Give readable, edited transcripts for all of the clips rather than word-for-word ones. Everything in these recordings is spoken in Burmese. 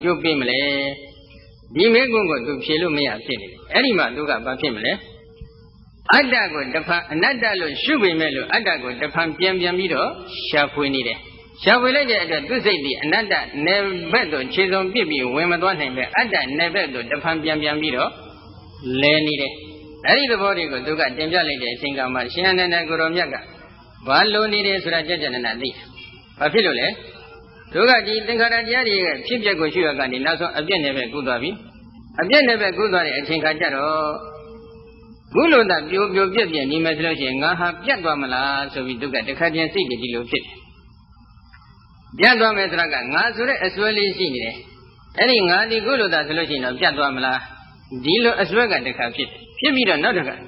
ပြုတ်ပြမလဲဒီမေကွန်းကိုသူဖြေလို့မရဖြစ်နေတယ်အဲ့ဒီမှာသူကဘာဖြစ်မလဲအတ္တကိုတဖန်အနတ္တလို့ရှုပေမဲ့လို့အတ္တကိုတဖန်ပြန်ပြီးတော့ရှာဖွေနေတယ်ရှာဖွေလိုက်တဲ့အတွက်သူစိတ်ဒီအနတ္တနယ်ဘက်သို့ခြေစုံပြစ်ပြီးဝင်မသွားနိုင်ပဲအတ္တနယ်ဘက်သို့တဖန်ပြန်ပြီးတော့လဲနေတယ်အဲ့ဒီသဘောတွေကိုသူကတင်ပြလိုက်တဲ့အချိန်ကမှရှင်အနန္ဒကိုရောမြတ်ကဘာလို့နေတယ်ဆိုတာကြကြနနာသိဘာဖြစ်လို့လဲတို့ကဒီသင်္ခါရတရားတွေရဲ့ဖြစ်ပျက်ကိုရှုရကနေနောက်ဆုံးအပြည့်နဲ့ပဲကူးသွားပြီအပြည့်နဲ့ပဲကူးသွားတဲ့အချိန်ခါကျတော့ဘုလိုသာပြိုပြက်နေမယ်ဆိုလို့ရှိရင်ငါဟာပြတ်သွားမလားဆိုပြီးသူကတခါချင်းစိတ်တည်းဒီလိုဖြစ်တယ်ပြတ်သွားမယ်ဆိုတာကငါဆိုတဲ့အစွဲလေးရှိနေတယ်အဲ့ဒီငါဒီကုလိုသာဆိုလို့ရှိရင်တော့ပြတ်သွားမလားဒီလိုအစွဲကတခါဖြစ်ပြီးတော့နောက်တစ်ခါ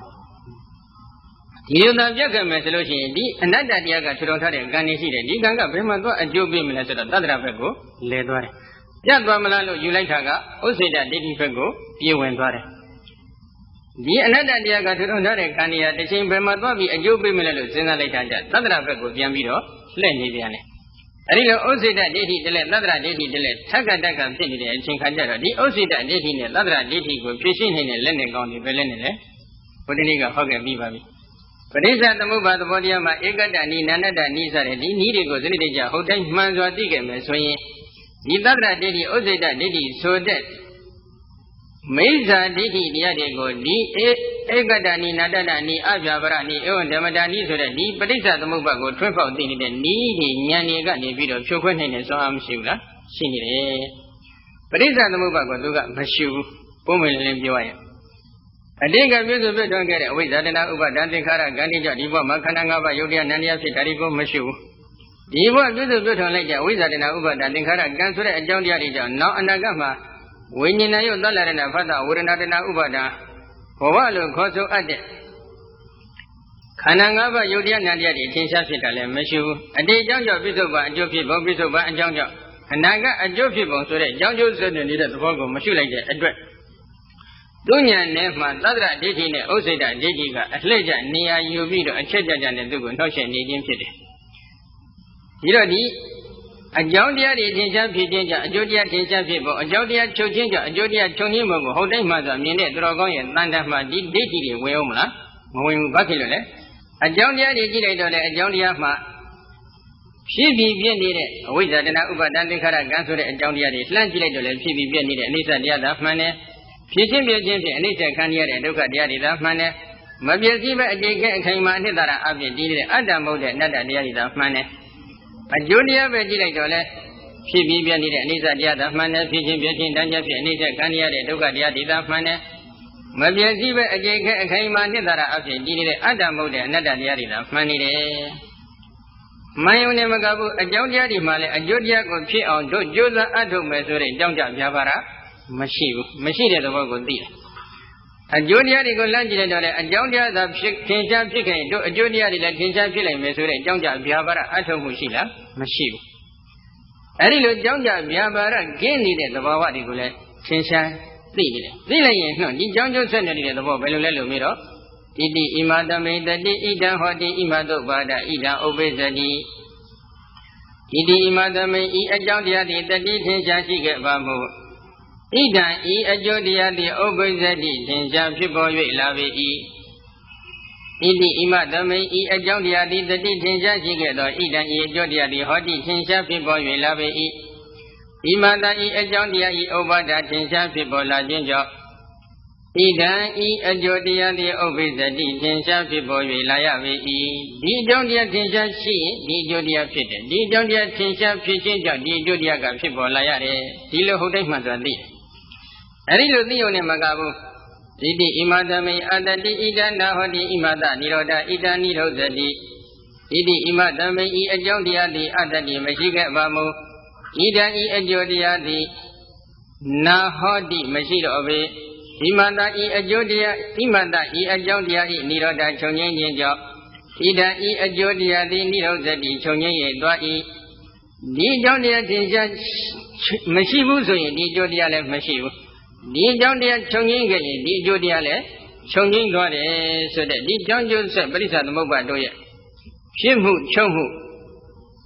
ဒီလိုသာပြတ်ခဲ့မယ်ဆိုလို့ရှိရင်ဒီအနတ္တတရားကထူထောင်ထားတဲ့ကံနေရှိတယ်ဒီကံကဘယ်မှာသွားအကျိုးပေးမလဲဆိုတော့တတ္တရဘက်ကိုလဲသွားတယ်ပြတ်သွားမလားလို့ယူလိုက်တာကဥစ္စေတဒိဋ္ဌိဘက်ကိုပြေဝင်သွားတယ်ဒီအနတ္တတရားကထူထောင်ထားတဲ့ကံနေရာတစ်ချိန်ဘယ်မှာသွားပြီးအကျိုးပေးမလဲလို့စဉ်းစားလိုက်တာကြတတ္တရဘက်ကိုပြန်ပြီးတော့လှည့်နေပြန်တယ်အဲဒီလိုဥစ္စေတဒိဋ္ဌိတလဲတတ္တရဒိဋ္ဌိတလဲထက်ကတက်ကဖြစ်နေတဲ့အချိန်ခါကျတော့ဒီဥစ္စေတဒိဋ္ဌိနဲ့တတ္တရဒိဋ္ဌိကိုဖြည့်ရှင်းနေတဲ့လက်နဲ့ကောင်းနေပဲလက်နဲ့လေဘုဒ္ဓနိကဟောခဲ့ပြီးပါပြီပရိစ္ဆသမုပ္ပါသဘောတရားမှာဧကတ္တနိနန္တတနိစတဲ့ဒီနည်းတွေကိုစနစ်တကျဟုတ်တိုင်းမှန်စွာသိခဲ့မယ်ဆိုရင်ဒီတတ္တရဒိဋ္ဌိဥစ္စေတဒိဋ္ဌိဆိုတဲ့မိစ္ဆာဒိဋ္ဌိတရားတွေကိုဒီဧကတ္တနိနန္တတနိအပြာပရနိဧဝံဓမ္မတာနိဆိုတဲ့ဒီပရိစ္ဆသမုပ္ပါကိုထွန်းပေါက်သိနေတဲ့နည်းဉာဏ်တွေကနေပြီးတော့ဖြိုခွဲနိုင်တဲ့စွမ်းအားမရှိဘူးလားရှိနေတယ်ပရိစ္ဆသမုပ္ပါကိုသူကမရှိဘူးပုံမှန်လင်းပြောရရင်အတိတ်ကပြည့်စုံပြည့်ထွန်းခဲ့တဲ့အဝိဇ္ဇာတဏဥပါဒံသင်္ခါရကံတိကြောင့်ဒီဘဝမှာခန္ဓာ၅ပါးယုတ်တရားနန္တရားဖြစ်တာဒီကိုမရှိဘူးဒီဘဝပြည့်စုံပြည့်ထွန်းလိုက်တဲ့အဝိဇ္ဇာတဏဥပါဒံသင်္ခါရကံဆိုတဲ့အကြောင်းတရားတွေကြောင့်နောက်အနာဂတ်မှာဝိညာဏယုတ်သလရဏဖတ်တာဝေဒနာတဏဥပါဒံဘဝလို့ခေါ်ဆိုအပ်တဲ့ခန္ဓာ၅ပါးယုတ်တရားနန္တရားတွေထင်ရှားဖြစ်တာလည်းမရှိဘူးအတိတ်အကြောင်းကြောင့်ပြစ္ဆုတ်ပါအကျိုးဖြစ်ပုံပြစ္ဆုတ်ပါအကြောင်းကြောင့်အနာဂတ်အကျိုးဖြစ်ပုံဆိုတဲ့အကြောင်းကျိုးဆက်နေတဲ့သဘောကိုမရှိလိုက်တဲ့အတွက်သူဉာဏ်နဲ့မှသတ္တရဒိဋ္ဌိနဲ့ဥစ္စေတဒိဋ္ဌိကအလှည့်ကျနေရာယူပြီးတော့အချက်ကြနဲ့သူ့ကိုနှောက်ယှက်နေခြင်းဖြစ်တယ်ဒီတော့ဒီအကြောင်းတရားတွေထင်ရှားဖြစ်ခြင်းကြောင့်အကျိုးတရားထင်ရှားဖြစ်ပုံအကြောင်းတရားချုပ်ခြင်းကြောင့်အကျိုးတရားချုပ်ခြင်းပုံကိုဟုတ်တိုင်းမှဆိုမြင်တဲ့သူတော်ကောင်းရဲ့တန်တမ်းမှဒီဒိဋ္ဌိတွေဝင်အောင်မလားမဝင်ဘူးဘာဖြစ်လို့လဲအကြောင်းတရားတွေကြည့်လိုက်တော့လေအကြောင်းတရားမှဖြစ်ပြီးပြည့်နေတဲ့အဝိဇ္ဇာတဏဥပါဒံသင်္ခါရကံဆိုတဲ့အကြောင်းတရားတွေလှမ်းကြည့်လိုက်တော့လေဖြစ်ပြီးပြည့်နေတဲ့အနိစ္စတရားသာမှန်တယ်ဖြစ်ခြင်းပြည့်ခြင်းဖြင့်အနိစ္စခံရတဲ့ဒုက္ခတရားတွေသာမှန်တယ်မပြည့်စည်ပဲအကျိတ်ကအခိုင်မာအနှစ်သာရအပြင်တည်နေတဲ့အတ္တမဟုတ်တဲ့အနတ္တတရားတွေသာမှန်တယ်အကျိုးတရားပဲကြည့်လိုက်တော့လေဖြစ်ပြီးပြည့်နေတဲ့အနိစ္စတရားသာမှန်တယ်ဖြစ်ခြင်းပြည့်ခြင်းတန်ကြဖြင့်အနိစ္စခံရတဲ့ဒုက္ခတရားတွေသာမှန်တယ်မပြည့်စည်ပဲအကျိတ်ကအခိုင်မာအနှစ်သာရအပြင်တည်နေတဲ့အတ္တမဟုတ်တဲ့အနတ္တတရားတွေသာမှန်နေတယ်မှန်ယုံနဲ့မကဘူးအကြောင်းတရားတွေမှလည်းအကျိုးတရားကိုဖြစ်အောင်တို့ကြိုးစားအထုတ်မယ်ဆိုတဲ့အကြောင်းကြပြပါရမရှိဘူးမရှိတဲ့သဘောကိုသိတယ်အကျိုးတရားတွေကိုလမ်းကြည့်လိုက်တော့လေအကြောင်းတရားသာဖြစ်ထင်ရှားဖြစ်ခဲ့ရင်တို့အကျိုးတရားတွေလည်းထင်ရှားဖြစ်နိုင်မယ်ဆိုတဲ့အကြောင်းကြပြပါရအထုတ်မှုရှိလားမရှိဘူးအဲဒီလိုအကြောင်းကြပြပါရကင်းနေတဲ့သဘောဝတွေကိုလည်းထင်ရှားသိနေတယ်သိလိုက်ရင်နှုတ်ဒီကြောင်းကျိုးဆက်နေတဲ့သဘောဘယ်လိုလဲလို့ပြီးတော့တိတိဣမတမေတတိဣဒံဟောတိဣမတုပါဒဣဒံဥပိစ္ဆတိတိတိဣမတမေဤအကြောင်းတရားတွေတတိထင်ရှားရှိခဲ့ပါမှုဣဒံဤအကျိုးတရားသည်ဥပိစ္ဆတိသင်္ချာဖြစ်ပေါ်၍လာပေ၏ဣတိဣမသမိဤအကြောင်းတရားသည်တတိသင်္ချာရှိခဲ့သောဣဒံဤအကျိုးတရားသည်ဟောတိသင်္ချာဖြစ်ပေါ်၍လာပေ၏ဣမတဤအကြောင်းတရားဤဥပါဒသင်္ချာဖြစ်ပေါ်လာခြင်းကြောင့်ဣဒံဤအကျိုးတရားသည်ဥပိစ္ဆတိသင်္ချာဖြစ်ပေါ်၍လာရပေ၏ဒီအကြောင်းတရားသင်္ချာရှိရင်ဒီအကျိုးတရားဖြစ်တယ်ဒီအကြောင်းတရားသင်္ချာဖြစ်ခြင်းကြောင့်ဒီအကျိုးတရားကဖြစ်ပေါ်လာရတယ်ဒီလိုဟုတ်တိုင်းမှဆိုသိတယ်အဲဒီလိုသိုံနဲ့မကဘူးဣတိဣမတမေအတ္တိဣဒံနာဟောတိဣမတနိရောဓဣဒံနိရောဓတိဣတိဣမတမေဤအကြောင်းတရားသည်အတ္တိမရှိခဲ့ပါမူဣဒံဤအကျိုးတရားသည်နာဟောတိမရှိတော့ပေဣမတဤအကျိုးတရားဣမတဤအကြောင်းတရားဤနိရောဓချုပ်ငြိမ်းခြင်းကြောင့်ဣဒံဤအကျိုးတရားသည်နိရောဓတိချုပ်ငြိမ်း၍သွား၏ဒီအကြောင်းတရားသင်္ချာမရှိဘူးဆိုရင်ဒီအကျိုးတရားလည်းမရှိဘူးဒီအကြောင်းတရားချုပ်ငြိမ်းခဲ့ရင်ဒီအကျိုးတရားလည်းချုပ်ငြိမ်းသွားတယ်ဆိုတဲ့ဒီကြောင်းကျိုးဆက်ပရိစ္ဆသမုပ္ပါတို့ရဲ့ဖြစ်မှုချုပ်မှု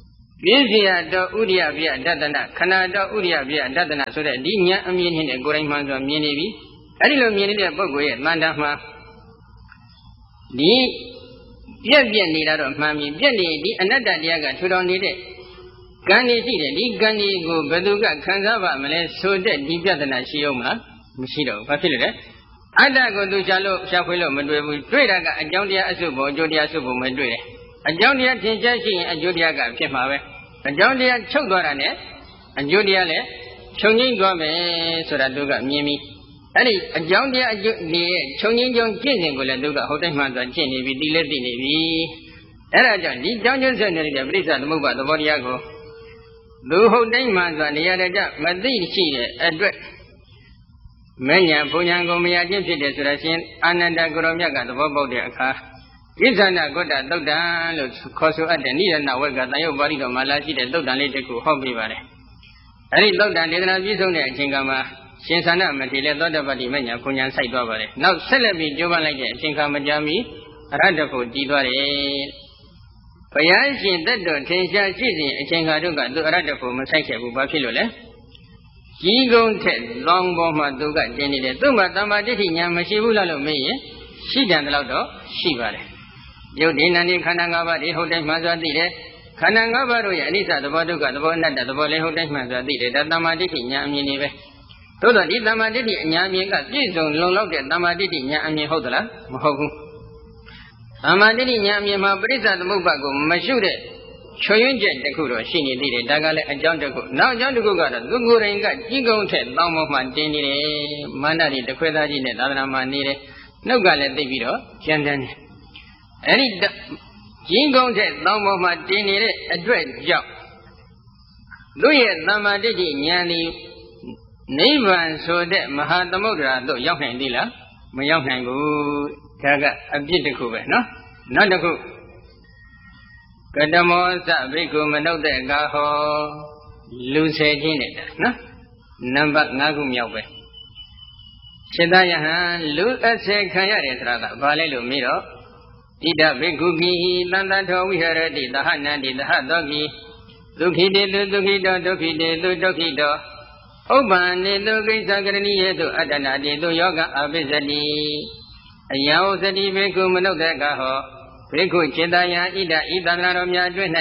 ပြည့်စရာတော်ဥရိယပြဒတနာခန္ဓာတော်ဥရိယပြဒတနာဆိုတဲ့ဒီဉာဏ်အမြင်နဲ့ကိုယ်တိုင်မှန်စွာမြင်နေပြီအဲ့ဒီလိုမြင်နေတဲ့ပုဂ္ဂိုလ်ရဲ့တန်တာမှာဒီပြက်နေတာတော့မှန်ပြီပြက်နေဒီအနတ္တတရားကထူထောင်နေတဲ့ကံနေရှိတယ်ဒီကံဒီကိုဘယ်သူကခံစားပါမလဲဆိုတဲ့ဒီပြဿနာရှိအောင်မလားမရှိတော့ဘူးဘာဖြစ်လို့လဲအတ္တကိုသူရှာဖွေလို့မတွေ့ဘူးတွေ့တာကအကြောင်းတရားအစုပေါ်အကျိုးတရားစုပေါ်မတွေ့တယ်အကြောင်းတရားထင်ရှားရှိရင်အကျိုးတရားကဖြစ်မှာပဲအကြောင်းတရားချုပ်သွားတာနဲ့အကျိုးတရားလည်းခြုံငိမ့်သွားမယ်ဆိုတာသူကမြင်ပြီးအဲ့ဒီအကြောင်းတရားအကျိုးဒီရဲ့ခြုံငိမ့်ကြောင်းကျင့်စဉ်ကိုလည်းသူကဟုတ်တိုင်းမှဆိုကျင့်နေပြီသိလည်းသိနေပြီအဲ့ဒါကြောင့်ဒီကြောင်းကျိုးဆက်နေတဲ့ပြိဿသမုပ္ပါသဘောတရားကိုသူဟုတ်တိုင်းမှဆိုနေရာတကျမသိရှိတဲ့အတွက်မဉ္ဇဉ်ဘုံညာကိုမရခြင်းဖြစ်တယ်ဆိုတာရှင်အာနန္ဒကိုရောမြတ်ကသဘောပေါက်တဲ့အခါဣဇာနာဂုတ္တသုတ်တံလို့ခေါ်ဆိုအပ်တဲ့နိရဏဝက်ကတန်ရုပ်ပါဠိတော်မှာလာရှိတဲ့သုတ်တံလေးတစ်ခုဟောပြပါတယ်အဲ့ဒီသုတ်တံဒေသနာပြည့်စုံတဲ့အချိန်ကမှရှင်သာနာမထေရသောတပတိမဉ္ဇဉ်ဘုံညာစိုက်သွားပါတယ်နောက်ဆက်လက်ပြီးကြိုးပမ်းလိုက်တဲ့အချိန်ခါမကြာမီအရဟတဖို့တည်သွားတယ်ဘုရားရှင်သက်တော်ထင်ရှားရှိစဉ်အချိန်ခါတို့ကသူအရဟတဖို့မစိုက်ခဲ့ဘူးဘာဖြစ်လို့လဲကြီးကုန်းထက်လောင်းပေါ်မှာသူကတင်နေတယ်သူ့မှာတမ္မာဒိဋ္ဌိဉာဏ်မရှိဘူးလားလို့မေးရင်ရှိတယ်တော့ရှိပါတယ်ယုတ်ဒီနန္ဒီခန္ဓာ၅ပါးဒီဟုတ်တိုင်းမှစွာသိတယ်ခန္ဓာ၅ပါးတို့ရဲ့အနိစ္စသဘောဒုက္ခသဘောအနတ္တသဘောလေးဟုတ်တိုင်းမှစွာသိတယ်ဒါတမ္မာဒိဋ္ဌိဉာဏ်အမြင်နေပဲသို့တော့ဒီတမ္မာဒိဋ္ဌိအဉာဏ်အမြင်ကပြည့်စုံလုံလောက်တဲ့တမ္မာဒိဋ္ဌိဉာဏ်အမြင်ဟုတ်သလားမဟုတ်ဘူးတမ္မာဒိဋ္ဌိဉာဏ်အမြင်မှာပရိစ္ဆသမုပ္ပါကိုမရှုတဲ့ချွေရင်းချက်တစ်ခုတော့ရှိနေသေးတယ်ဒါကလည်းအကြောင်းတစ်ခုနောက်အကြောင်းတစ်ခုကတော့သူကိုယ်တိုင်ကကြီးကုန်းထက်တောင်းပေါ်မှတင်းနေတယ်မာနတွေတခွဲသားကြီးနဲ့သာသနာမှာနေတယ်နှုတ်ကလည်းသိပြီးတော့ကျန်တယ်အဲ့ဒီကြီးကုန်းထက်တောင်းပေါ်မှတင်းနေတဲ့အတွက်ကြောင့်သူရဲ့သမ္မာဒိဋ္ဌိဉာဏ်ဒီနိဗ္ဗာန်ဆိုတဲ့မဟာသမုဒ္ဒရာသို့ရောက်နိုင်သေးလားမရောက်နိုင်ဘူးဒါကအပြစ်တစ်ခုပဲနော်နောက်တစ်ခုကတမောသဘိက္ခုမနုဿေကာဟောလူဆယ်ချင်းနေတာနော်နံပါတ်5ခုမြောက်ပဲစေတယဟံလူအစေခံရတယ်ဆိုတာကဘာလဲလို့မေးတော့ဣဒဘိက္ခုကိသန္တထောဝိဟရတိသဟနန္တိသဟသောကိဒုက္ခိတေသူဒုက္ခိတောဒုက္ခိတေသူဒုက္ခိတောဥပ္ပန္နေတုကိစ္စကရဏီယေတုအတ္တနာတေတုယောဂအပိစတိအယံဥစတိဘိက္ခုမနုဿေကာဟောဘိက္ခုจิตယံဣဒဤသန္တာတော်များအတွင်း၌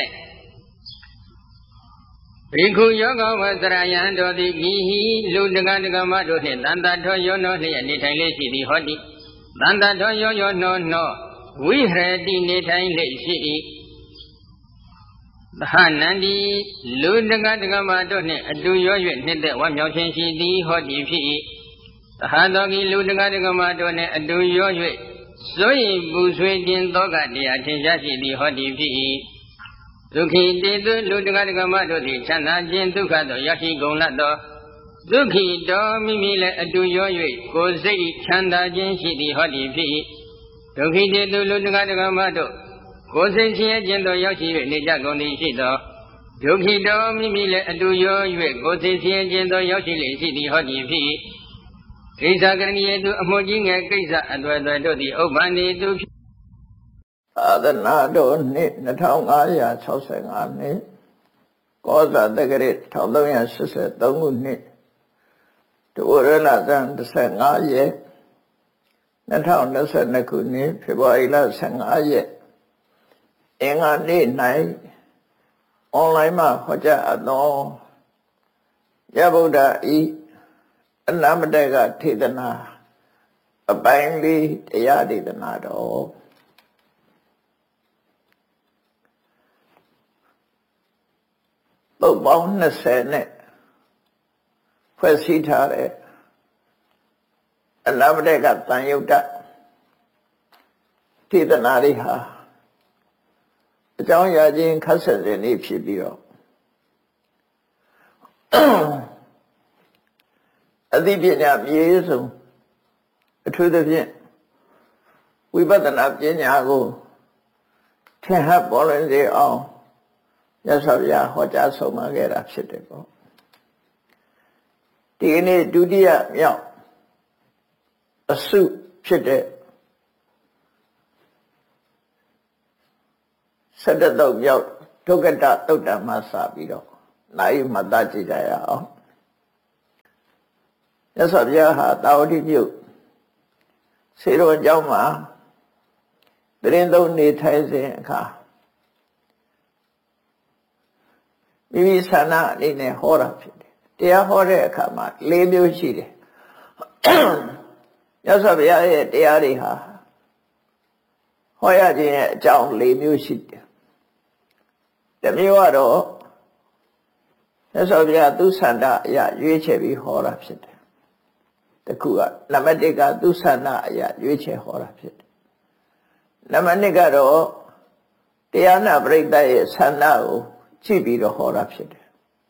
ဘိက္ခုယောဂဝသရယံတို့သည်ဤလူတက္ကတက္ကမတို့နှင့်သန္တာထောယောနောလျက်နေထိုင်လေရှိသည်ဟောတိသန္တာထောယောယောနောဝိဟရတိနေထိုင်လေရှိ၏သဟနန္တိလူတက္ကတက္ကမတို့နှင့်အတူရော၍နှစ်သက်ဝမ်းမြောက်ခြင်းရှိသည်ဟောတိဖြစ်၏သဟသောကိလူတက္ကတက္ကမတို့နှင့်အတူရော၍စိုးရိမ်ပူဆွေးခြင်းသောကတရားထင်ရှားရှိသည်ဟောဒီဖြစ်၏ဒုက္ခိတေသူလူတက္ကတက္ကမတို့သည်ချမ်းသာခြင်းဒုက္ခသို့ရောက်ရှိကုန်လတ်သောဒုက္ခိတောမိမိလည်းအတူရော၍ကိုယ်စိတ်ချမ်းသာခြင်းရှိသည်ဟောဒီဖြစ်၏ဒုက္ခိတေသူလူတက္ကတက္ကမတို့ကိုယ်စိတ်ဆင်းရဲခြင်းသို့ရောက်ရှိ၍နေကြကုန်သည်ရှိသောဒုက္ခိတောမိမိလည်းအတူရော၍ကိုယ်စိတ်ဆင်းရဲခြင်းသို့ရောက်ရှိလေရှိသည်ဟောဒီဖြစ်၏ကိစ္စကရဏီယေတုအမှုကြီးငယ်ကိစ္စအသွယ်သွယ်တို့သည်ဥပ္ပန္နေတုသာသနာတော်နှစ်2565နှစ်ကောဇာတက္ကရာ1383ခုနှစ်ဒဝရလဇန်15ရက်2022ခုနှစ်ဖေဖော်ဝါရီလ15ရက်အင်္ဂါနေ့၌အွန်လိုင်းမှာဟောကြားအပ်သောယဗုဒ္ဓဤအနမတကထေသနာအပိုင်းလေးတရားဒေသနာတော်ပုဒ်ပေါင်း20နဲ့ဖွဲ့စည်းထားတဲ့အနမတကတန်ယုတ်တထေသနာလေးဟာအကြောင်းအရာချင်းခက်ဆက်တဲ့နေ့ဖြစ်ပြီးတော့အသိပညာပြည့်စုံအထူးသဖြင့်ဝိပဿနာပညာကိုထင်ဟပ်ပေါ်လွင်စေအောင်မြတ်စွာဘုရားဟောကြားဆုံးမခဲ့တာဖြစ်တယ်ပေါ့ဒီကနေ့ဒုတိယမြောက်အစုဖြစ်တဲ့17သုတ်မြောက်ဒုက္ကတတုတ်တံမှာစပြီးတော့နိုင်မှတ်သားကြည့်ကြရအောင်မြတ်စွာဘုရားဟာတာဝတိမြို့စေတော်ကျောင်းမှာတရင်သုံးနေထိုင်စဉ်အခါမိမိဆန္ဒအနေနဲ့ဟောတာဖြစ်တယ်တရားဟောတဲ့အခါမှာ၄မျိုးရှိတယ်မြတ်စွာဘုရားရဲ့တရားတွေဟာဟောရခြင်းရဲ့အကြောင်း၄မျိုးရှိတယ်တစ်မျိုးကတော့မြတ်စွာဘုရားသူဆန္ဒအရာရွေးချယ်ပြီးဟောတာဖြစ်တယ်တခုကနံပါတ်1ကသူဆန္ဒအရာရွေးချယ်ဟောတာဖြစ်တယ်နံပါတ်2ကတော့တရားနာပရိသတ်ရဲ့ဆန္ဒကိုကြည့်ပြီးတော့ဟောတာဖြစ်တယ်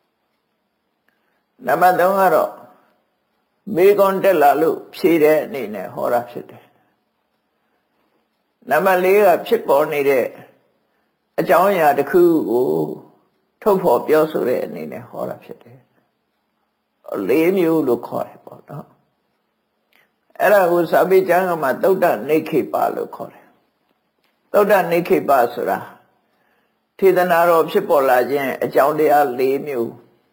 နံပါတ်3ကတော့မေကွန်တက်လာလို့ဖြေတဲ့အနေနဲ့ဟောတာဖြစ်တယ်နံပါတ်4ကဖြစ်ပေါ်နေတဲ့အကြောင်းအရာတစ်ခုကိုထုတ်ဖော်ပြောဆိုတဲ့အနေနဲ့ဟောတာဖြစ်တယ်4မျိုးလို့ခေါ်တယ်ပေါ့နော်အဲ့ဒါကိုစာပေကျမ်းမှာသုဒ္ဓနိခေပလို့ခေါ်တယ်သုဒ္ဓနိခေပဆိုတာထေသနာတော်ဖြစ်ပေါ်လာခြင်းအကြောင်းတရား၄မျိုး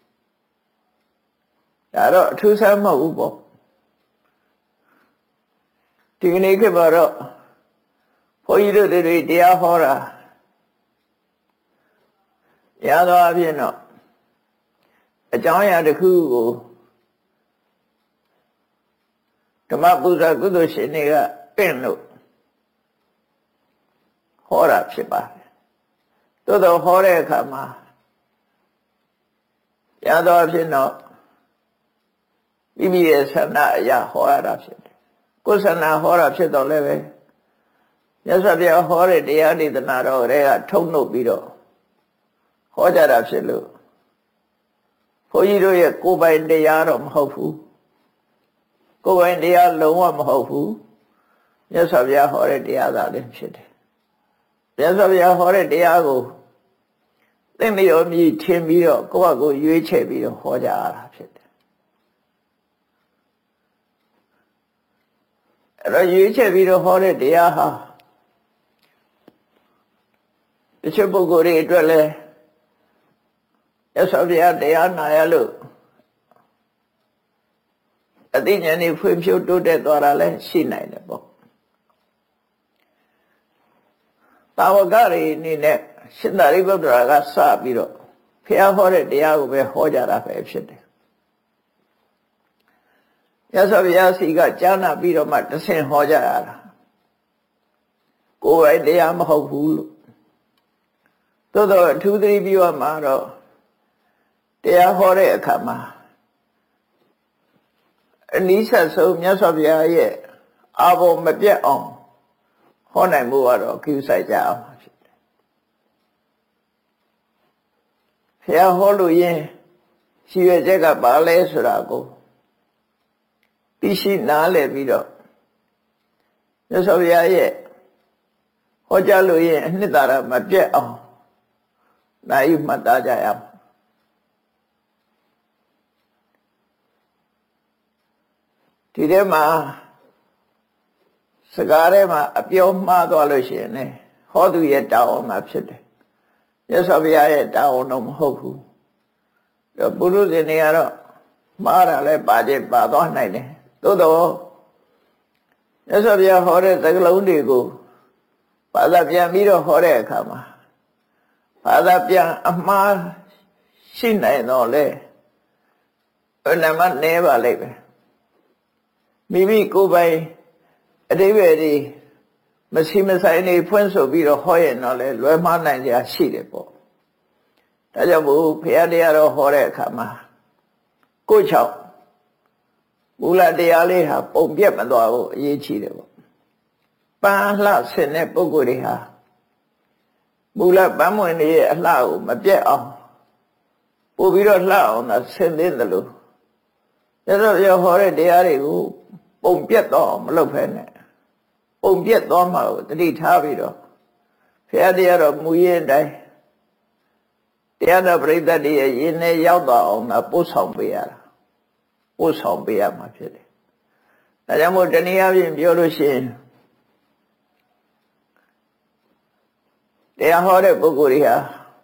ဒါတော့အထူးဆန်းမဟုတ်ဘူးပေါ့ဒီကနေ့ခေတ်မှာတော့ဘုန်းကြီးတို့တွေတရားဟောတာရသောအဖြစ်တော့အကြောင်းအရာတစ်ခုကိုဓမ္မပူဇာကုသိုလ်ရှင်တွေကပင့်လို့ဟောတာဖြစ်ပါတယ်သို့တော်ဟောတဲ့အခါမှာရသောအဖြစ်တော့မိမိရဲ့ဆန္ဒအရာဟောရတာဖြစ်တယ်ကိုယ်ဆန္ဒဟောတာဖြစ်တော့လည်းပဲမြတ်စွာဘုရားဟောတဲ့တရားဒေသနာတော်တွေကထုတ်နှုတ်ပြီးတော့ဟောကြတာဖြစ်လို့ဘုန်းကြီးတို့ရဲ့ကိုယ်ပိုင်တရားတော့မဟုတ်ဘူးကိုယ်ပိုင်တရားလုံးဝမဟုတ်ဘူးမြတ်စွာဘုရားဟောတဲ့တရားသာလည်းဖြစ်တယ်မြတ်စွာဘုရားဟောတဲ့တရားကိုသိမရောမြည်ထင်ပြီးတော့ကိုယ့်ဟာကိုယ်ရွေးချယ်ပြီးတော့ဟောကြရတာဖြစ်တယ်အဲ့တော့ရွေးချယ်ပြီးတော့ဟောတဲ့တရားဟာတချို့ပုဂ္ဂိုလ်တွေအတွက်လည်းမြတ်စွာဘုရားတရားနာရလို့အသိဉာဏ်နဲ့ဖွံ့ဖြိုးတိုးတက်သွားတာလည်းရှိနိုင်တယ်ပေါ့တာဝကတွေအနေနဲ့ရှင်သာရိပုတ္တရာကစပြီးတော့ဘုရားဟောတဲ့တရားကိုပဲဟောကြတာပဲဖြစ်တယ်မြတ်စွာဘုရားစီကကြားနာပြီးတော့မှတဆင့်ဟောကြရတာကိုယ်ပိုင်တရားမဟုတ်ဘူးလို့သို့တော့အထူးသတိပြုရမှာတော့တရားဟောတဲ့အခါမှာအနည်းဆက်ဆုံးမြတ်စွာဘုရားရဲ့အာဘောမပြတ်အောင်ဟောနိုင်မှုကတော့ကိစ္စကြအောင်ဖြစ်တယ်ဘုရားဟောလို့ရင်ရှိရချက်ကပါလဲဆိုတာကိုသိရှိနားလည်ပြီးတော့မြတ်စွာဘုရားရဲ့ဟောကြားလို့ရင်အနှစ်သာရမပြတ်အောင်နိုင်မှတ်သားကြရအောင်ဒီထဲမှာစကားထဲမှာအပြောမှားသွားလို့ရှိရင်လည်းဟောသူရဲ့တာဝန်မှာဖြစ်တယ်မြတ်စွာဘုရားရဲ့တာဝန်တော့မဟုတ်ဘူးပုရုဇဉ်တွေကတော့မှားတာလည်းပါခြင်းပါသွားနိုင်တယ်သို့တော့မြတ်စွာဘုရားဟောတဲ့စကားလုံးတွေကိုဘာသာပြန်ပြီးတော့ဟောတဲ့အခါမှာဘာသာပြန်အမှားရှိနိုင်တော့လေအနမနဲပါလိမ့်မယ်မိမိကိုယ်ပိုင်အတိပ္ပယ်ဒီမရှိမဆိုင်နေဖွင့်ဆိုပြီးတော့ဟောရင်တော့လေလွယ်မှားနိုင်ကြရှိတယ်ပေါ့ဒါကြောင့်မို့ဘုရားတရားတော်ဟောတဲ့အခါမှာကိုယ်ချောက်မူလတရားလေးဟာပုံပြတ်မသွားဘူးအရေးကြီးတယ်ပေါ့ပန်းလှဆင်တဲ့ပုဂ္ဂိုလ်တွေဟာမူလပန်းမွင်တွေရဲ့အလှကိုမပြတ်အောင်ပို့ပြီးတော့လှအောင်သာဆင်သင့်တယ်လို့ဒါတော့ပြောဟောတဲ့တရားတွေကိုပုံပြတ်တော့မလုပ်ဖဲနဲ့ပုံပြတ်သွားမှာကိုတတိထားပြီးတော့ဘုရားတရားတော်မူရင်တိုင်းတရားတော်ပရိသတ်တွေရဲ့ယဉ်နဲ့ရောက်သွားအောင်သာပို့ဆောင်ပေးရတာပို့ဆောင်ပေးရမှာဖြစ်တယ်ဒါကြောင့်မို့တနည်းအားဖြင့်ပြောလို့ရှိရင်တရားဟောတဲ့ပုဂ္ဂိုလ်တွေဟာမ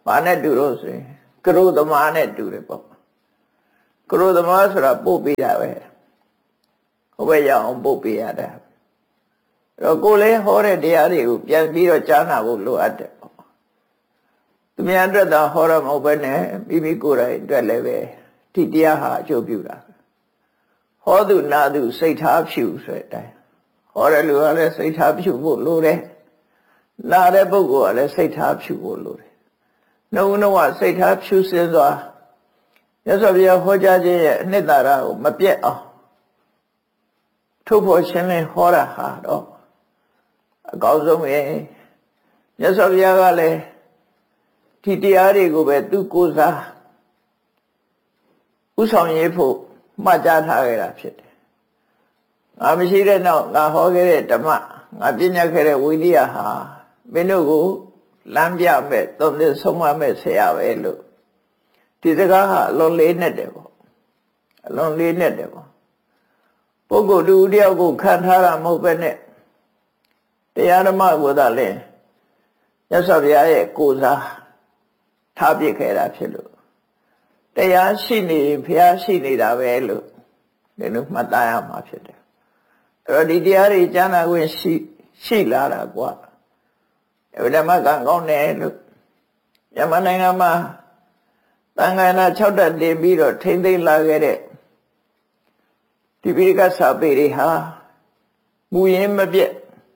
ဘာနဲ့တူလို့ဆိုရင်ကရုသမားနဲ့တူတယ်ပေါ့ကရုသမားဆိုတာပို့ပေးတာပဲဟိုဘက်ရောက်အောင်ပို့ပေးရတာအဲ့တော့ကိုယ်လည်းဟောတဲ့တရားတွေကိုပြန်ပြီးတော့ကြားနာဖို့လိုအပ်တယ်ပေါ့သူများအတွက်သာဟောရမဟုတ်ဘဲနဲ့မိမိကိုယ်တိုင်အတွက်လည်းပဲဒီတရားဟာအကျိုးပြုတာဟောသူနာသူစိတ်ထားဖြူဆိုတဲ့အတိုင်းဟောတဲ့လူကလည်းစိတ်ထားဖြူဖို့လိုတယ်နာတဲ့ပုဂ္ဂိုလ်ကလည်းစိတ်ထားဖြူဖို့လိုတယ်နှုံနှုံကစိတ်ထားဖြူစင်စွာမြတ်စွာဘုရားဟောကြားခြင်းရဲ့အနှစ်သာရကိုမပြတ်အောင်ထုတ်ဖို့ရှင်းလင်းဟောတာဟာတော့အကောင်းဆုံးပဲမြတ်စွာဘုရားကလည်းဒီတရားတွေကိုပဲသူကိုယ်စားဥဆောင်ရေးဖို့မှတ်ကြားထားခဲ့တာဖြစ်တယ်ငါမရှိတဲ့နောက်ငါဟောခဲ့တဲ့ဓမ္မငါပညာခဲ့တဲ့ဝိနည်းဟာမင်းတို့ကိုလမ်းပြမဲ့သုံးသဆုံးမမဲ့ဆရာပဲလို့ဒီစကားဟာအလွန်လေးနဲ့တယ်ပေါ့အလွန်လေးနဲ့တယ်ပေါ့ပုဂ္ဂိုလ်တူတယောက်ကိုခံထားတာမဟုတ်ပဲနဲ့တရားဓမ္မကိုသာလဲမြတ်စွာဘုရားရဲ့ကိုယ်စားထားပြခဲ့တာဖြစ်လို့တရားရှိနေဘုရားရှိနေတာပဲလို့ဒီလိုမှတ်သားရမှာဖြစ်တယ်အဲ့တော့ဒီတရားတွေကြားနာခွင့်ရှိလာတာကွာအဲ့ဓမ္မကံကောင်းတယ်လို့မြန်မာနိုင်ငံမှာသံဃာနာ6တက်တင်ပြီးတော့ထိမ့်သိမ်းလာခဲ့တဲ့ဒီပိဋကစာပေတွေဟာမူရင်းမပြတ်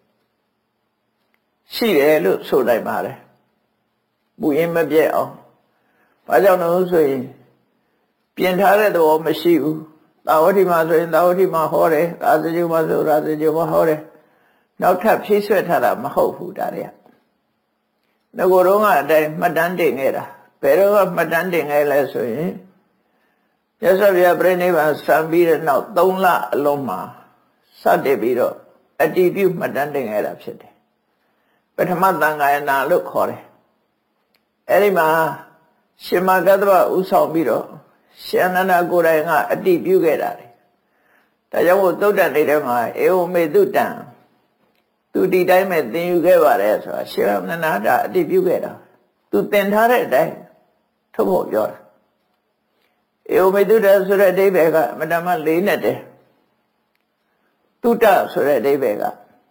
ရှိတယ်လို့ဆိုနိုင်ပါတယ်မူရင်းမပြတ်အောင်ဘာကြောင့်လဲဆိုရင်ပြင်ထားတဲ့သဘောမရှိဘူးသာဝတိမှာဆိုရင်သာဝတိမှာဟောတယ်ရာဇဂုမှာဆိုရာဇဂုမှာဟောတယ်နောက်ထပ်ဖြည့်ဆွတ်ထားတာမဟုတ်ဘူးဒါတွေကငကိုယ်တော့ကအတိုင်းမှတ်တမ်းတင်ခဲ့တာဘယ်တော့မှတ်တမ်းတင်ခဲ့လဲဆိုရင်မြတ်စွာဘုရားပြိဋိဘံစံပြီးတဲ့နောက်3လအလုံးမှာစတင်ပြီးတော့အတည်ပြုမှတ်တမ်းတင်ခဲ့တာဖြစ်တယ်ပထမသံဃာယနာလို့ခေါ်တယ်အဲ့ဒီမှာရှင်မဂတ္တဗဥဆောင်ပြီးတော့ရှင်အနန္ဒကိုယ်တိုင်ကအတည်ပြုခဲ့တာလေဒါကြောင့်သုတ္တန်နေတဲ့မှာဧဝမေတုတံသူဒီတိုင်းပဲသင်ယူခဲ့ပါတယ်ဆိုတာရှင်အနန္ဒအတည်ပြုခဲ့တာသူသင်ထားတဲ့အတိုင်းထုတ်ဖို့ပြောတာဧဝမေတုတဆိုတဲ့အဓိပ္ပာယ်ကအမတမလေးနဲ့တယ်တုတဆိုတဲ့အဓိပ္ပာယ်က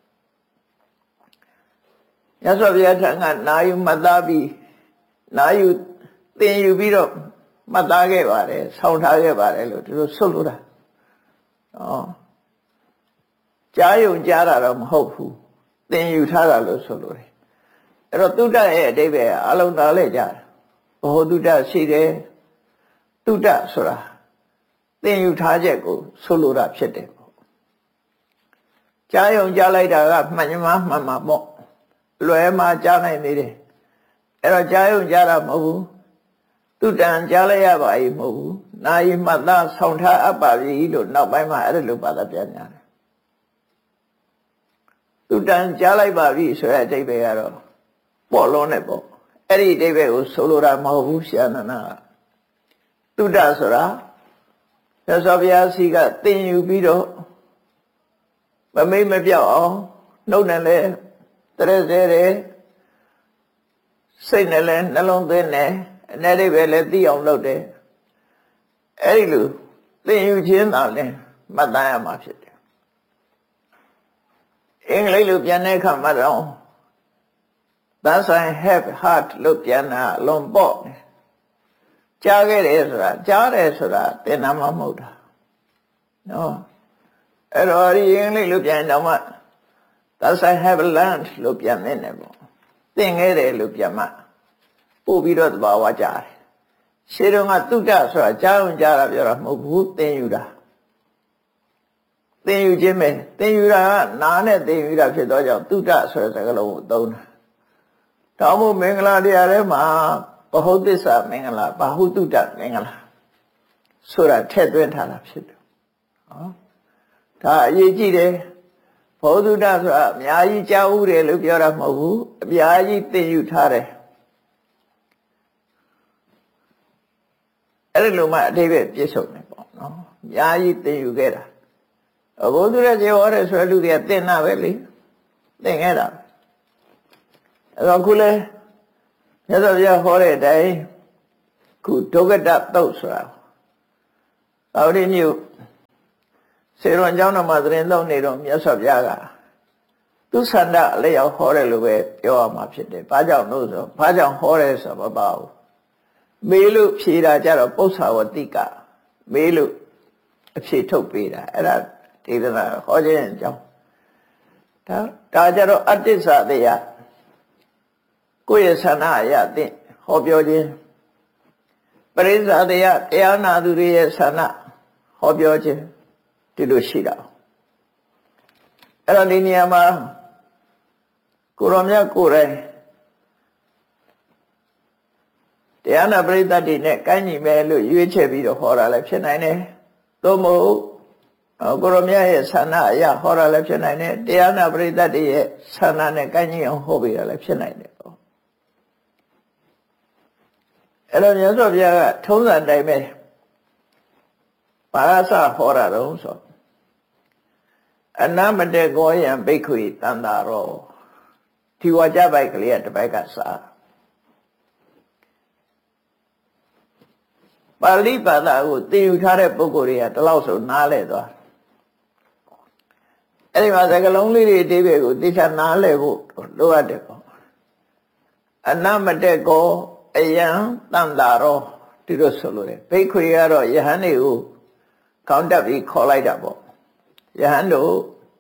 မြတ်စွာဘုရားထံကနာယူမှတ်သားပြီးနာယူသင်ယူပြီးတော့မှတ်သားခဲ့ပါတယ်ဆောင်းထားခဲ့ပါတယ်လို့သူတို့ဆွတ်လို့တာကြားယုံကြားတာတော့မဟုတ်ဘူးသင်ယူထားတာလို့ဆိုလို့တယ်အဲ့တော့တုတ္တရဲ့အဓိပ္ပာယ်အလုံးသားလဲကြတယ်ဘောတုတ္တရှိတယ်တုတ္တဆိုတာသင်ယူထားချက်ကိုဆိုလိုတာဖြစ်တယ်ပေါ့ကြားယုံကြားလိုက်တာကမှန်မှန်မှာပေါ့လွယ်မှာကြားနိုင်သေးတယ်အဲ့တော့ကြားယုံကြားတာမဟုတ်ဘူးတုတ္တံကြားလိုက်ရပါ၏မဟုတ်ဘူးနာယီမှတ်သားဆောင်ထားအပ်ပါပြီလို့နောက်ပိုင်းမှာအဲ့ဒါလိုပါတာပြန်ညာတယ်တုတ္တံကြားလိုက်ပါပြီဆိုတဲ့အဓိပ္ပာယ်ကတော့ပေါ်လုံးနဲ့ပေါ့အဲ့ဒီအဓိပ္ပာယ်ကိုဆိုလိုတာမဟုတ်ဘူးရှင်အနန္ဒကတုတ္တဆိုတာမြတ်စွာဘုရားစီကသင်ယူပြီးတော့မမိတ်မပြောက်အောင်နှုတ်နဲ့လည်းတရစဲတယ်စိတ်နဲ့လည်းနှလုံးသွင်းတယ်အနေနဲ့ပဲလည်းသိအောင်လုပ်တယ်အဲ့ဒီလိုသင်ယူခြင်းသာလည်းမှတ်သားရမှာဖြစ်တယ်အင်္ဂလိပ်လိုပြန်တဲ့အခါမှာတော့ Thus I have heart လို့ပြန်တာအလွန်ပေါ့ကြားခဲ့တယ်ဆိုတာကြားတယ်ဆိုတာသင်တာမှမဟုတ်တာနော်အဲ့တော့ဒီအင်္ဂလိပ်လိုပြန်တော့မှ Thus I have learned လို့ပြန်နေတယ်ပေါ့သင်ခဲ့တယ်လို့ပြန်မှပို့ပြီးတော့သဘာဝကြားတယ်ရှင်းတော့ကတုတ္တဆိုတာကြားုံကြားတာပြောတာမဟုတ်ဘူးသင်ယူတာသင်ယူခြင်းပဲသင်ယူတာကနာနဲ့သင်ယူတာဖြစ်တော့ကြောင့်တုတ္တဆိုတဲ့စကားလုံးကိုသုံးတာတောင်းဖို့မင်္ဂလာတရားထဲမှာဘဟုသစ္စာမင်္ဂလာဘာဟုတုတ္တမင်္ဂလာဆိုတာထည့်သွင်းထားတာဖြစ်တယ်ဟောဒါအရေးကြီးတယ်ဘဟုတုတ္တဆိုတာအများကြီးကြားဥတယ်လို့ပြောတာမဟုတ်ဘူးအများကြီးသင်ယူထားတယ်အဲ့ဒီလိုမှအတိပ္ပယ်ပြည့်စုံတယ်ပေါ့နော်အများကြီးသင်ယူခဲ့တာဘုသူရကျေဟောတယ်ဆိုတဲ့လူတွေကသင်တာပဲလေသင်ခဲ့တာအဲ့တော့ခုလဲမြတ်စွာဘုရားဟောတဲ့အတိုင်းခုဒုက္ကတသုတ်ဆိုတာသာဝတိမြို့စေရွန်ကျောင်းတော်မှာသတင်းသုံးနေတော့မြတ်စွာဘုရားကသူဆန္ဒအလျောက်ဟောတယ်လို့ပဲပြောရမှာဖြစ်တယ်။ဘာကြောင့်လို့ဆိုဘာကြောင့်ဟောတယ်ဆိုတော့မပါဘူး။မေးလို့ဖြေတာကြတော့ပု္ပ္ပာဝတိကမေးလို့အဖြေထုတ်ပေးတာအဲ့ဒါဒေသနာဟောခြင်းအကြောင်းဒါကြတော့အတ္တစ္ဆတရားကိုယ့်ရဲ့ဆန္ဒအရသိဟောပြောခြင်းပရိစ္ဆာတရားတရားနာသူတွေရဲ့ဆန္ဒဟောပြောခြင်းဒီလိုရှိတာအဲ့တော့ဒီနေရာမှာကိုရောမြတ်ကိုယ်တိုင်တရားနာပရိသတ်တွေနဲ့ကိုင်းညီမယ်လို့ရွေးချယ်ပြီးတော့ဟောတာလည်းဖြစ်နိုင်တယ်သို့မဟုတ်ကိုရောမြတ်ရဲ့ဆန္ဒအရဟောတာလည်းဖြစ်နိုင်တယ်တရားနာပရိသတ်တွေရဲ့ဆန္ဒနဲ့ကိုင်းညီအောင်ဟောပေးတာလည်းဖြစ်နိုင်တယ်ပေါ့အဲ့တော့မြတ်စွာဘုရားကထုံးစံတိုင်းပဲဘာသာဟောတာတော့ဆိုအနမတေကောယံဘိက္ခွေတန်တာရောဒီဝါကြပိုက်ကလေးကတစ်ပိုက်ကစားပါဠိဘာသာကိုသင်ယူထားတဲ့ပုဂ္ဂိုလ်တွေကဒီလောက်ဆိုနားလဲသွားအဲ့ဒီမှာစကားလုံးလေးတွေအဓိပ္ပာယ်ကိုသိချာနားလဲဖို့လိုအပ်တယ်ပေါ့အနမတေကောအယံတန်တာရောဒီလိုဆိုလို့ဘိက္ခွေကတော့ယဟန်တွေကိုကောင်းတက်ပြီးခေါ်လိုက်တာပေါ့ယဟန်တို့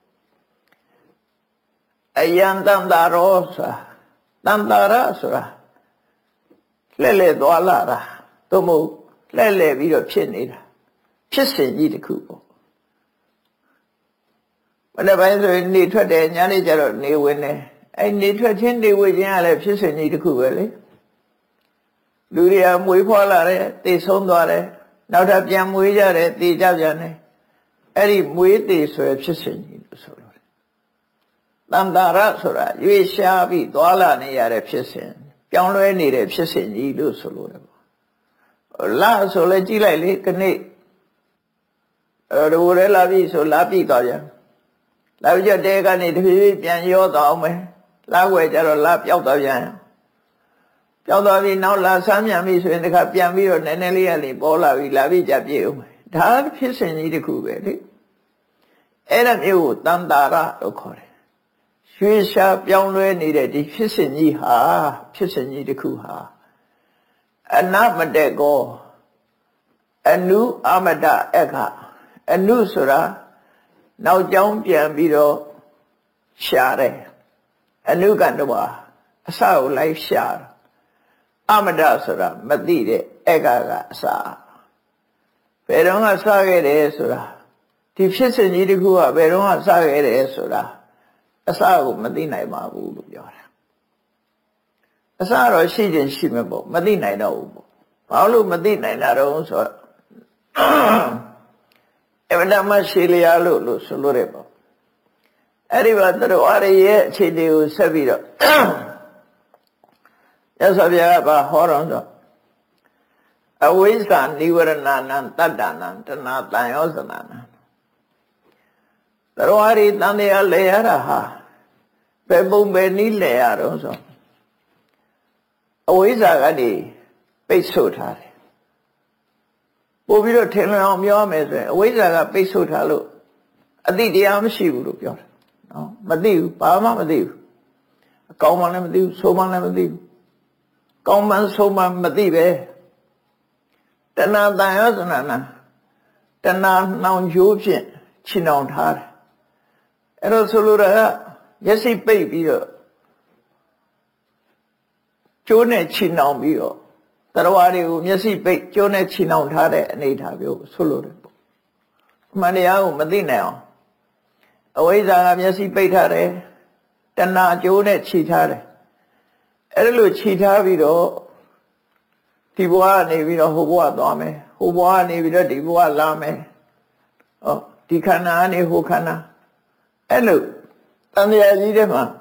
အယံတန်တာရောဆိုတာတန်တာရဆိုတာလဲသွားလာတာသို့မဟုတ်လဲပြီးတော့ဖြစ်နေတာဖြစ်စဉ်ကြီးတစ်ခုပေါ့ဘယ်ပိုင်းဆိုရင်နေထွက်တယ်ညနေကျတော့နေဝင်တယ်အဲ့နေထွက်ခြင်းနေဝင်ခြင်းကလည်းဖြစ်စဉ်ကြီးတစ်ခုပဲလေလူတွေကမွေးဖွားလာတယ်သေဆုံးသွားတယ်နောက်ထပ်ပြန်မွေးကြတယ်သေကြပြန်တယ်အဲ့ဒီမွေးသေဆိုရဖြစ်စဉ်ကြီးလို့ဆိုလို့တန်တာရဆိုတာရွေးရှားပြီးသွားလာနေရတဲ့ဖြစ်စဉ်ပြောင်းလဲနေတဲ့ဖြစ်စဉ်ကြီးလို့ဆိုလို့တယ်လာဆိုလဲကြည့်လိုက်လေခဏဒီလိုလာပြီဆိုလာပြီသွားပြန်လာပြီးတော့တဲကနေတဖြည်းဖြည်းပြန်ရောသွားအောင်မယ်လာွယ်ကြတော့လာပြောက်သွားပြန်ပြောက်သွားပြီးနောက်လာဆမ်းပြန်ပြီဆိုရင်တခါပြန်ပြီးတော့နည်းနည်းလေးရလေပေါ်လာပြီလာပြီးကြပြည့်အောင်မယ်ဒါဖြစ်စဉ်ကြီးတစ်ခုပဲလေအဲ့ဒါမျိုးကိုတန်တာရလို့ခေါ်တယ်ရွှေရှားပြောင်းလဲနေတဲ့ဒီဖြစ်စဉ်ကြီးဟာဖြစ်စဉ်ကြီးတစ်ခုဟာအနမတေကောအနုအမတအခအနုဆိုတာနောက်ကြောင်းပြန်ပြီးတော့ရှာတယ်အနုကတော့အစကိုလိုက်ရှာအမတဆိုတာမသိတဲ့အခကအစဘယ်တော့မှစခဲ့တယ်ဆိုတာဒီဖြစ်စဉ်ကြီးတစ်ခုကဘယ်တော့မှစခဲ့တယ်ဆိုတာအစကိုမသိနိုင်ပါဘူးလို့ပြောတာအစတော့ရှိခြင်းရှိမှာပေါ့မသိနိုင်တော့ဘူးပေါ့ဘာလို့မသိနိုင်တာတော့ဆိုတော့အမှန်တမ်းရှိလျာလို့ဆိုလို့ရပေါ့အဲ့ဒီမှာသူတို့အားရရဲ့အခြေအနေကိုဆက်ပြီးတော့ရသော်ဗျာကဘာဟောတော့ဆိုအဝိဇ္ဇာနိဝရဏနံတတ္တနံတဏှာတန်ယောဇနာနံသူတို့အားရတန်တရားလဲရတာဟာဘယ်ပုံပဲနည်းလဲရတော့ဆိုအဝိဇ္ဇာကနေပိတ်ဆို့ထားတယ်ပို့ပြီးတော့ထင်လွင်အောင်ပြောမယ်ဆိုရင်အဝိဇ္ဇာကပိတ်ဆို့ထားလို့အတိတရားမရှိဘူးလို့ပြောတယ်နော်မသိဘူးဘာမှမသိဘူးအကောင်းမှလည်းမသိဘူးဆိုးမှလည်းမသိဘူးကောင်းမှဆိုးမှမသိပဲတဏှာတန်ရောဇနာနာတဏှာနှောင်ကြိုးဖြင့်ခြင်အောင်ထားတယ်အဲ့တော့ဆိုလိုတာကမျက်စိပိတ်ပြီးတော့ကျိုးနဲ့ခြင်အောင်ပြီးတော့တရားတွေကိုမျက်စိပိတ်ကျိုးနဲ့ခြင်အောင်ထားတဲ့အနေထားမျိုးဆိုလိုတယ်ပေါ့အမှန်တရားကိုမသိနိုင်အောင်အဝိဇ္ဇာကမျက်စိပိတ်ထားတယ်တဏှာကျိုးနဲ့ခြိထားတယ်အဲ့လိုခြိထားပြီးတော့ဒီဘဝကနေပြီးတော့ဟိုဘဝသွားမယ်ဟိုဘဝကနေပြီးတော့ဒီဘဝလာမယ်ဟောဒီခန္ဓာကနေဟိုခန္ဓာအဲ့လိုတန်တရားကြီးတဲ့မှာ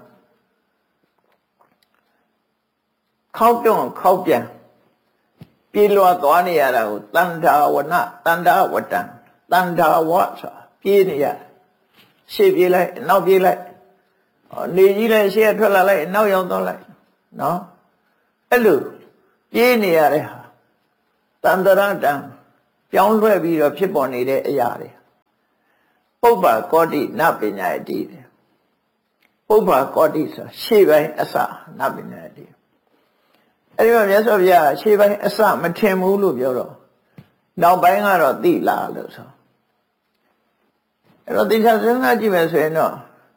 ခောက်ပြန်ပြေလွှာသွားနေရတာကိုတန်ထာဝနတန်ထာဝတံတန်ထာဝဆိုပြေးနေရရှေ့ပြေးလိုက်နောက်ပြေးလိုက်နေကြီးလိုက်ရှေ့ထွက်လာလိုက်နောက်ရောက်သွားလိုက်နော်အဲ့လိုပြေးနေရတဲ့ဟာတန္တရတံပြောင်းလဲပြီးတော့ဖြစ်ပေါ်နေတဲ့အရာတွေပုပ္ပကောတိနပညာယတိပုပ္ပကောတိဆိုရှေ့ပိုင်းအစနပညာယတိအဲ့ဒီမှာမြတ်စွာဘုရားရှေ့ပိုင်းအစမထင်ဘူးလို့ပြောတော့နောက်ပိုင်းကတော့သိလာလို့ဆိုအဲ့တော့တရားစဉ်းစားကြည့်မယ်ဆိုရင်တော့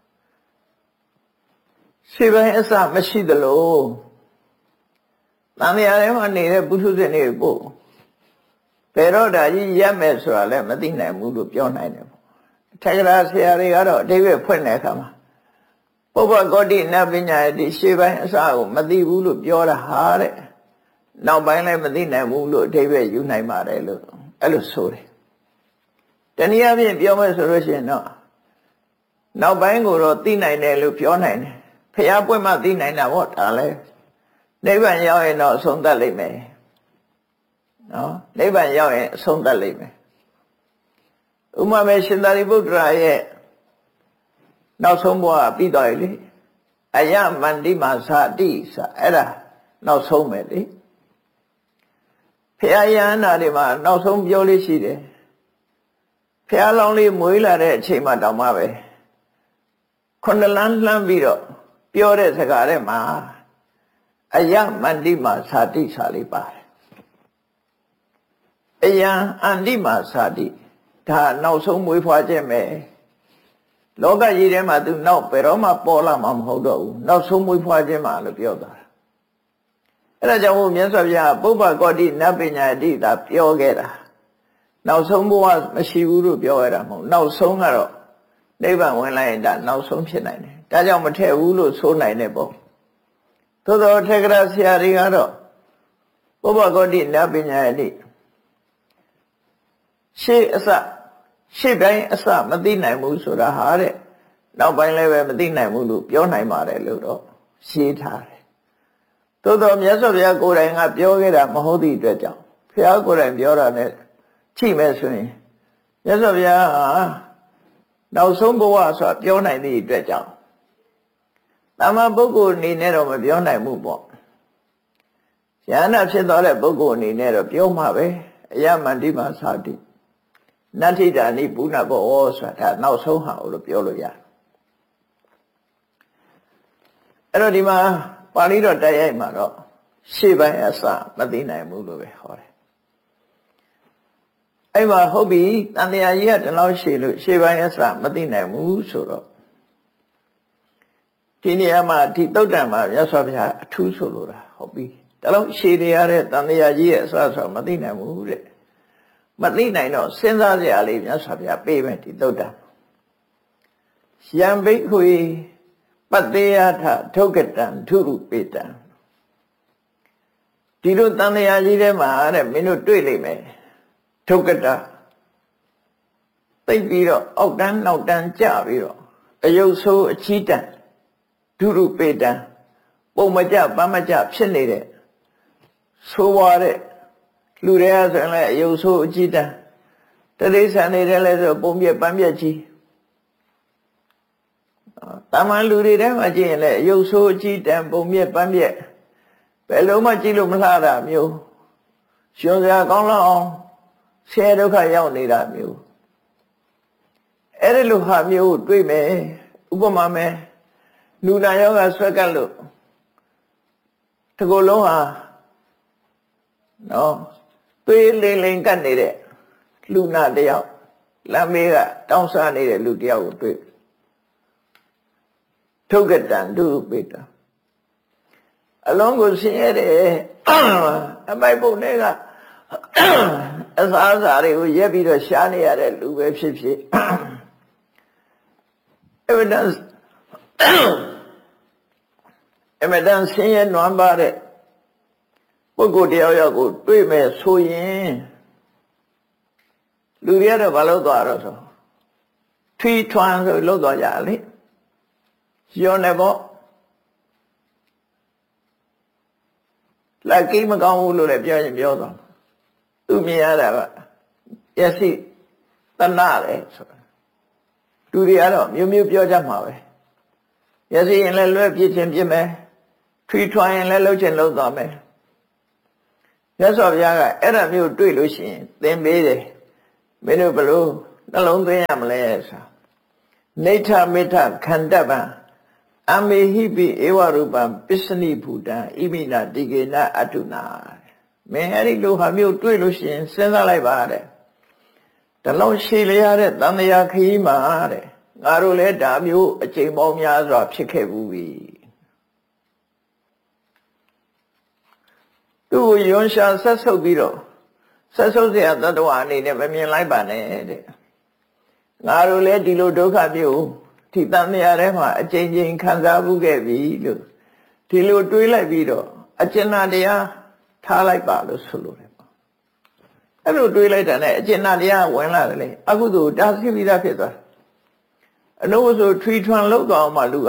ရှေ့ပိုင်းအစမရှိသလိုတန်မြာထဲမှာနေတဲ့ပုထုဇဉ်တွေပို့ဘယ်တော့ဒါကြီးရက်မယ်ဆိုတာလည်းမသိနိုင်ဘူးလို့ပြောနိုင်တယ်ပေါ့ထက္ကရာဆရာတွေကတော့အတိတ်ဖွင့်တဲ့အခါမှာပုပ္ပကောတိနပညာယတိရှေ့ပိုင်းအစကိုမသိဘူးလို့ပြောတာဟာတဲ့နောက်ပိုင်းလည်းမသိနိုင်ဘူးလို့အတိတ်ယူနိုင်ပါတယ်လို့အဲ့လိုဆိုတယ်တနည်းအားဖြင့်ပြောမယ်ဆိုလို့ရှိရင်တော့နောက်ပိုင်းကိုတော့သိနိုင်တယ်လို့ပြောနိုင်တယ်ဖျားပွင့်မှသိနိုင်တာပေါ့ဒါလည်းနိဗ္ဗာန်ရောက်ရင်တော့အဆုံးသတ်လိမ့်မယ်နော်နိဗ္ဗာန်ရောက်ရင်အဆုံးသတ်လိမ့်မယ်ဥမာမဲ့ရှင်သာရိပုတ္တရာရဲ့နောက်ဆုံးဘဝပြီးသွားပြီလေအယမန္တိမာသာတိဆိုအဲ့ဒါနောက်ဆုံးပဲလေဖျားယန္တာတွေမှာနောက်ဆုံးပြောလေးရှိတယ်ဖျားလောင်းလေးမွေးလာတဲ့အချိန်မှတောင်မှပဲခုနှစ်လမ်းလှမ်းပြီးတော့ပြောတဲ့စကားထဲမှာအယမန္တိမာသာတိစာလေးပါတယ်အယံအန္တိမာသာတိဒါနောက်ဆုံးမွေးဖွားခြင်းပဲလောကကြီးထဲမှာသူနောက်ဘယ်တော့မှပေါ်လာမှာမဟုတ်တော့ဘူးနောက်ဆုံးမွေးဖွားခြင်းမှာလို့ပြောတာအဲ့ဒါကြောင့်မို့မြတ်စွာဘုရားပုပ္ပကောတိနပညာယတိဒါပြောခဲ့တာနောက်ဆုံးဘဝမရှိဘူးလို့ပြောရတာမဟုတ်နောက်ဆုံးကတော့နိဗ္ဗာန်ဝင်လိုက်ရင်ဒါနောက်ဆုံးဖြစ်နိုင်တယ်ဒါကြောင့်မထည့်ဘူးလို့ဆိုနိုင်တယ်ပေါ့သို့တော်ထေကရာဆရာတွေကတော့ပုပ္ပကောတိနပညာယတိရှေ့အစရှေ့ပိုင်းအစမသိနိုင်ဘူးဆိုတာဟာတဲ့နောက်ပိုင်းလည်းပဲမသိနိုင်ဘူးလို့ပြောနိုင်ပါတယ်လို့တော့ရှင်းထားတယ်သို့တော်မြတ်စွာဘုရားကိုယ်တိုင်ကပြောခဲ့တာမဟုတ်သည့်အတွက်ကြောင့်ဘုရားကိုယ်တိုင်ပြောတာနဲ့ကြည့်မယ်ဆိုရင်မြတ်စွာဘုရားဟာနောက်ဆုံးဘဝဆိုတာပြောနိုင်သည့်အတွက်ကြောင့်တမန်ပုဂ္ဂိုလ်အနေနဲ့တော့မပြောနိုင်ဘူးပေါ့ဉာဏ်ဖြစ်သွားတဲ့ပုဂ္ဂိုလ်အနေနဲ့တော့ပြောမှာပဲအယမန္တိမာသာတိနတ္ထိတာနိပုဏ္ဏဘောဆိုတာနောက်ဆုံးဟာလို့ပြောလို့ရတယ်အဲ့တော့ဒီမှာပါဠိတော်တိုက်ရိုက်မှာတော့ရှေ့ပိုင်းအစမသိနိုင်ဘူးလို့ပဲဟောတယ်အဲ့မှာဟုတ်ပြီတန်တရားကြီးကဒီလောက်ရှေ့လို့ရှေ့ပိုင်းအစမသိနိုင်ဘူးဆိုတော့ဒီနေရာမှာဒီတုတ်တံမှာမြတ်စွာဘုရားအထူးဆိုလိုတာဟုတ်ပြီဒါလောက်ရှေ့ရတဲ့တန်တရားကြီးရဲ့အစဆိုမသိနိုင်ဘူးတဲ့မသိနိုင်တော့စဉ်းစားစရာလေးမြတ်စွာဘုရားပေးမယ်ဒီတုတ်တံယံဘိက္ခွေပတ္တေယထထုက္ကတံထုရုပေတံဒီလိုတန်တရားကြီးထဲမှာတဲ့မင်းတို့တွေ့လိမ့်မယ်ထုက္ကတသိပြီးတော့အောက်တန်းနောက်တန်းကြပြီးတော့အယုတ်ဆိုးအချီးတန်ထုရုပေတံပုံမကြပန်းမကြဖြစ်နေတဲ့ဆိုးဝါးတဲ့လူတွေကဆိုရင်လည်းအယုတ်ဆိုးအချီးတန်တတိဆန်နေတယ်လဲဆိုပုံပြက်ပန်းပြက်ကြီးတာမန်လူတွေထဲမှာကြည့်ရင်လည်းအယုတ်ဆိုးအချီးတန်ပုံပြက်ပန်းပြက်ဘယ်လုံးမှကြည့်လို့မလှတာမျိုးရှင်စရာကောင်းလောက်အောင်ဆဲဒုက္ခရောက်နေတာမျိုးအဲ့ဒီလိုဟာမျိုးတွေ့မယ်ဥပမာမယ်လူနာယောဂဆွဲကပ်လို့ဒီကိုယ်လုံးဟာနော်သွေးလိမ့်လိမ့်ကတ်နေတဲ့လူနာတယောက်လမ်းမေးကတောင်းစားနေတဲ့လူတယောက်ကိုတွေ့ထုက္ကတံဒုပေတံအလုံးကိုဆင်းရဲတယ်အမိုက်ပုံတွေကအစားအစာတွေကိုရက်ပြီးတော့ရှားနေရတဲ့လူပဲဖြစ်ဖြစ် evidence အမတန်ဆင်းရဲနွမ်းပါတဲ့ပုဂ္ဂိုလ်တယောက်ယောက်ကိုတွေ့မဲ့ဆိုရင်လူတွေကတော့ဘာလို့သွားတော့ဆိုထွီးထွန်းဆိုလို့သွားကြလေရောနေပေါ့လက်ကြီးမကောင်းဘူးလို့လည်းပြောရင်ပြောသွားသူမြင်ရတာကယသိတဏှတယ်ဆိုတာလူတွေကတော့မျိုးမျိုးပြောကြမှာပဲယသိရင်လည်းလွဲ့ပြစ်ခြင်းပြစ်မယ်ထွေထွာရင်လည်းလှုပ်ချင်လှုပ်သွားမယ်မြတ်စွာဘုရားကအဲ့ဒါမျိုးတွေ့လို့ရှိရင်သင်ပေးတယ်မင်းတို့ဘလို့နှလုံးသွင်းရမလဲဆိုနေထမေထခန္တပံအမေဟိပိဧဝရူပံပစ္စနိဘူတံဣမိနာတိကေနအတုနာမင်းအဲ့ဒီလိုဟာမျိုးတွေ့လို့ရှိရင်စဉ်းစားလိုက်ပါတဲ့တလုံးရှိလျားတဲ့တန်တရာခရီးမှာတဲ့ငါတို့လည်းဒါမျိုးအချိန်ပေါင်းများစွာဖြစ်ခဲ့ဘူးပြီသူ့ကိုယွန်ရှာဆက်ဆုပ်ပြီးတော့ဆက်ဆုပ်เสียတတ္တဝါအနေနဲ့မမြင်လိုက်ပါနဲ့တဲ့ငါတို့လည်းဒီလိုဒုက္ခမျိုးဒီတန်တရာထဲမှာအချိန်ချင်းခံစားမှုခဲ့ပြီလို့ဒီလိုတွေးလိုက်ပြီးတော့အကျဉ်းတရားထားလိုက်ပါလို့ဆိုလိုတယ်ပေါ့အဲ့လိုတွေးလိုက်တာနဲ့အကျဉ်းတရားဝင်လာတယ်လေအကုသိုလ်တာသိပြီးသားဖြစ်သွားအနုဆိုထွေထွန်လောက်သွားအောင်မှလူက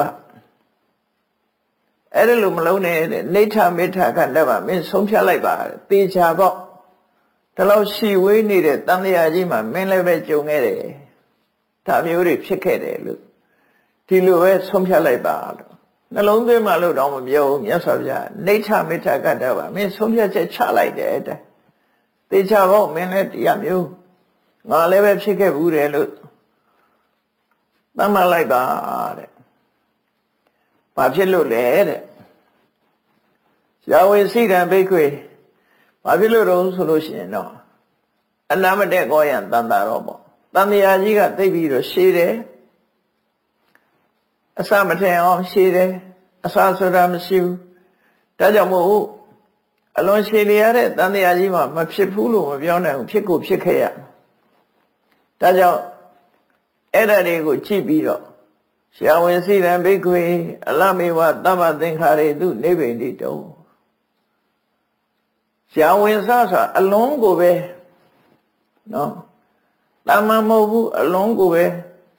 အဲ့ဒါလိုမလုံးနဲ့တဲ့နေထမေထခန္ဓာမှာမင်းဆုံးဖြတ်လိုက်ပါတေချာပေါ့ဒီလောက်ရှိဝေးနေတဲ့တန်တရားကြီးမှာမင်းလည်းပဲကြုံခဲ့တယ်ဒါမျိုးတွေဖြစ်ခဲ့တယ်လို့ဒီလိုပဲဆုံးဖြတ်လိုက်ပါလို့နှလုံးသွင်းမှလို့တော့မပြောဘူးမြတ်စွာဘုရားနေထမေထခန္ဓာပါမင်းဆုံးဖြတ်ချက်ချလိုက်တယ်တဲ့တေချာပေါ့မင်းလည်းတရားမျိုးငါလည်းပဲဖြစ်ခဲ့ဘူးတယ်လို့သတ်မှတ်လိုက်ပါတဲ့ဘာဖြစ်လို့လဲတဲ့ယာဝေစိတံဘိက္ခွေဘာဖြစ်လို့တော့ဆိုလို့ရှိရင်တော့အနာမတက်ကောယံတန်တာတော့ပေါ့တန်တရားကြီးကသိပြီးတော့ရှည်တယ်အစမထင်အောင်ရှည်တယ်အစဆိုတာမရှိဘူးဒါကြောင့်မို့အလွန်ရှည်ရတဲ့တန်တရားကြီးမှာမဖြစ်ဘူးလို့မပြောနိုင်ဘူးဖြစ်ကိုဖြစ်ခဲ့ရဒါကြောင့်အဲ့ဒါတွေကိုကြည့်ပြီးတော့ရှာဝင်စိတံဘိက္ခွေအလမေဝသမ္မသင်္ခါရေတုနိဗ္ဗိန္တိတုံရှာဝင်စားဆိုအလုံးကိုပဲနော်တမ္မမဟုတ်ဘူးအလုံးကိုပဲ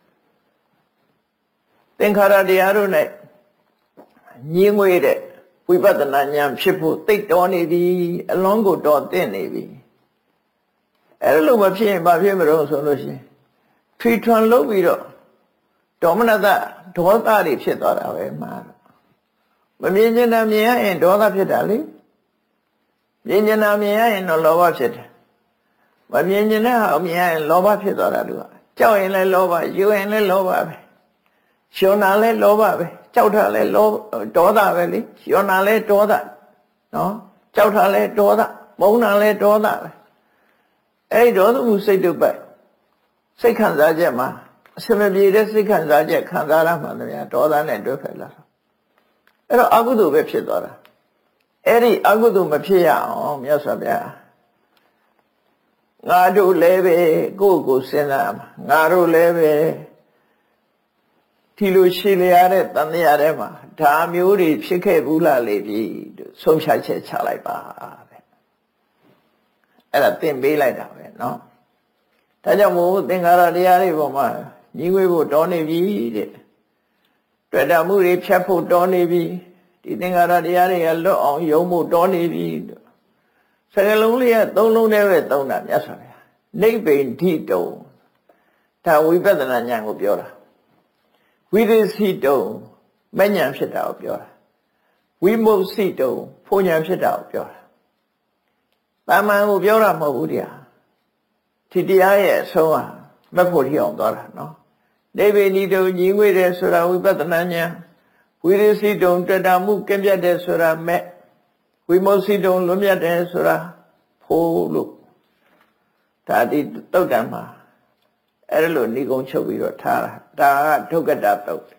သင်္ခါရတရားတို့နဲ့ညင်းငွေတဲ့ဝိပဿနာဉာဏ်ဖြစ်ဖို့သိတော်နေပြီအလုံးကိုတော်သင့်နေပြီအဲ့လိုမဖြစ်ရင်ဘာဖြစ်မလို့ဆိုလို့ရှိရင်ထွေထွန်လုပ်ပြီးတော့ဒေါမနတဒေါသတွေဖြစ်သွားတာပဲမှာမမြင်ကျင်တာမြင်ရရင်ဒေါသဖြစ်တာလေမြင်ကျင်တာမြင်ရရင်တော့လောဘဖြစ်တယ်မမြင်ကျင်တဲ့ဟာမြင်ရရင်လောဘဖြစ်သွားတာလူကကြောက်ရင်လည်းလောဘယူရင်လည်းလောဘပဲရှင်နာလည်းလောဘပဲကြောက်တာလည်းဒေါသပဲလေရှင်နာလည်းဒေါသနော်ကြောက်တာလည်းဒေါသမုန်းတာလည်းဒေါသပဲအဲ့ဒီဒေါသမှုစိတ်တုပ်ပဲစိတ်ခံစားချက်မှာအစမပြေတဲ့စိတ်ခံစားချက်ခံစားရမှန်တယ်ဒေါသနဲ့တွဲဖက်လာတာအဲ့တော့အကုသိုလ်ပဲဖြစ်သွားတာအဲ့ဒီအကုသိုလ်မဖြစ်ရအောင်မြတ်စွာဘုရားငါတို့လည်းပဲကိုယ့်ကိုစဉ်းစားမှာငါတို့လည်းပဲဒီလိုရှိလျားတဲ့တန်တရားထဲမှာဒါမျိုးတွေဖြစ်ခဲ့ဘူးလားလေပြီလို့ဆုံးဖြတ်ချက်ချလိုက်ပါတဲ့အဲ့ဒါသင်ပေးလိုက်တာပဲเนาะဒါကြောင့်မို့သင်္ခါရတရားတွေပေါ်မှာညီငွေဖို့တော်နေပြီတဲ့တွေ့တာမှုတွေဖြတ်ဖို့တော်နေပြီဒီသင်္ခါရတရားတွေကလွတ်အောင်ယုံဖို့တော်နေပြီစကားလုံးလေးကသုံးလုံးနဲ့ပဲသုံးတာမြတ်စွာဘုရားနိဗ္ဗိန္တိတုံဒါဝိပဿနာဉာဏ်ကိုပြောတာဝိသေစီတုံမဉဏ်ဖြစ်တာကိုပြောတာဝိမု C တုံဖုန်ဉဏ်ဖြစ်တာကိုပြောတာတာမန်ကိုပြောတာမဟုတ်ဘူးတရားဒီတရားရဲ့အဆုံးဟာမဖို့ထီအောင်သွားတာနော်နိဗ္ဗိန္တိတုံညီငွေတယ်ဆိုတာဝိပဿနာဉာဏ်ဝိသေစီတုံတွေ့တာမှုကင်းပြတ်တယ်ဆိုတာမဲ့ဝိမု C တုံလွတ်မြတ်တယ်ဆိုတာဖို့လို့ဒါဒီတုတ်တံမှာအဲ့လိုဏိကုံချုပ်ပြီးတော့ထားတာဒါကဒုက္ကတတုတ်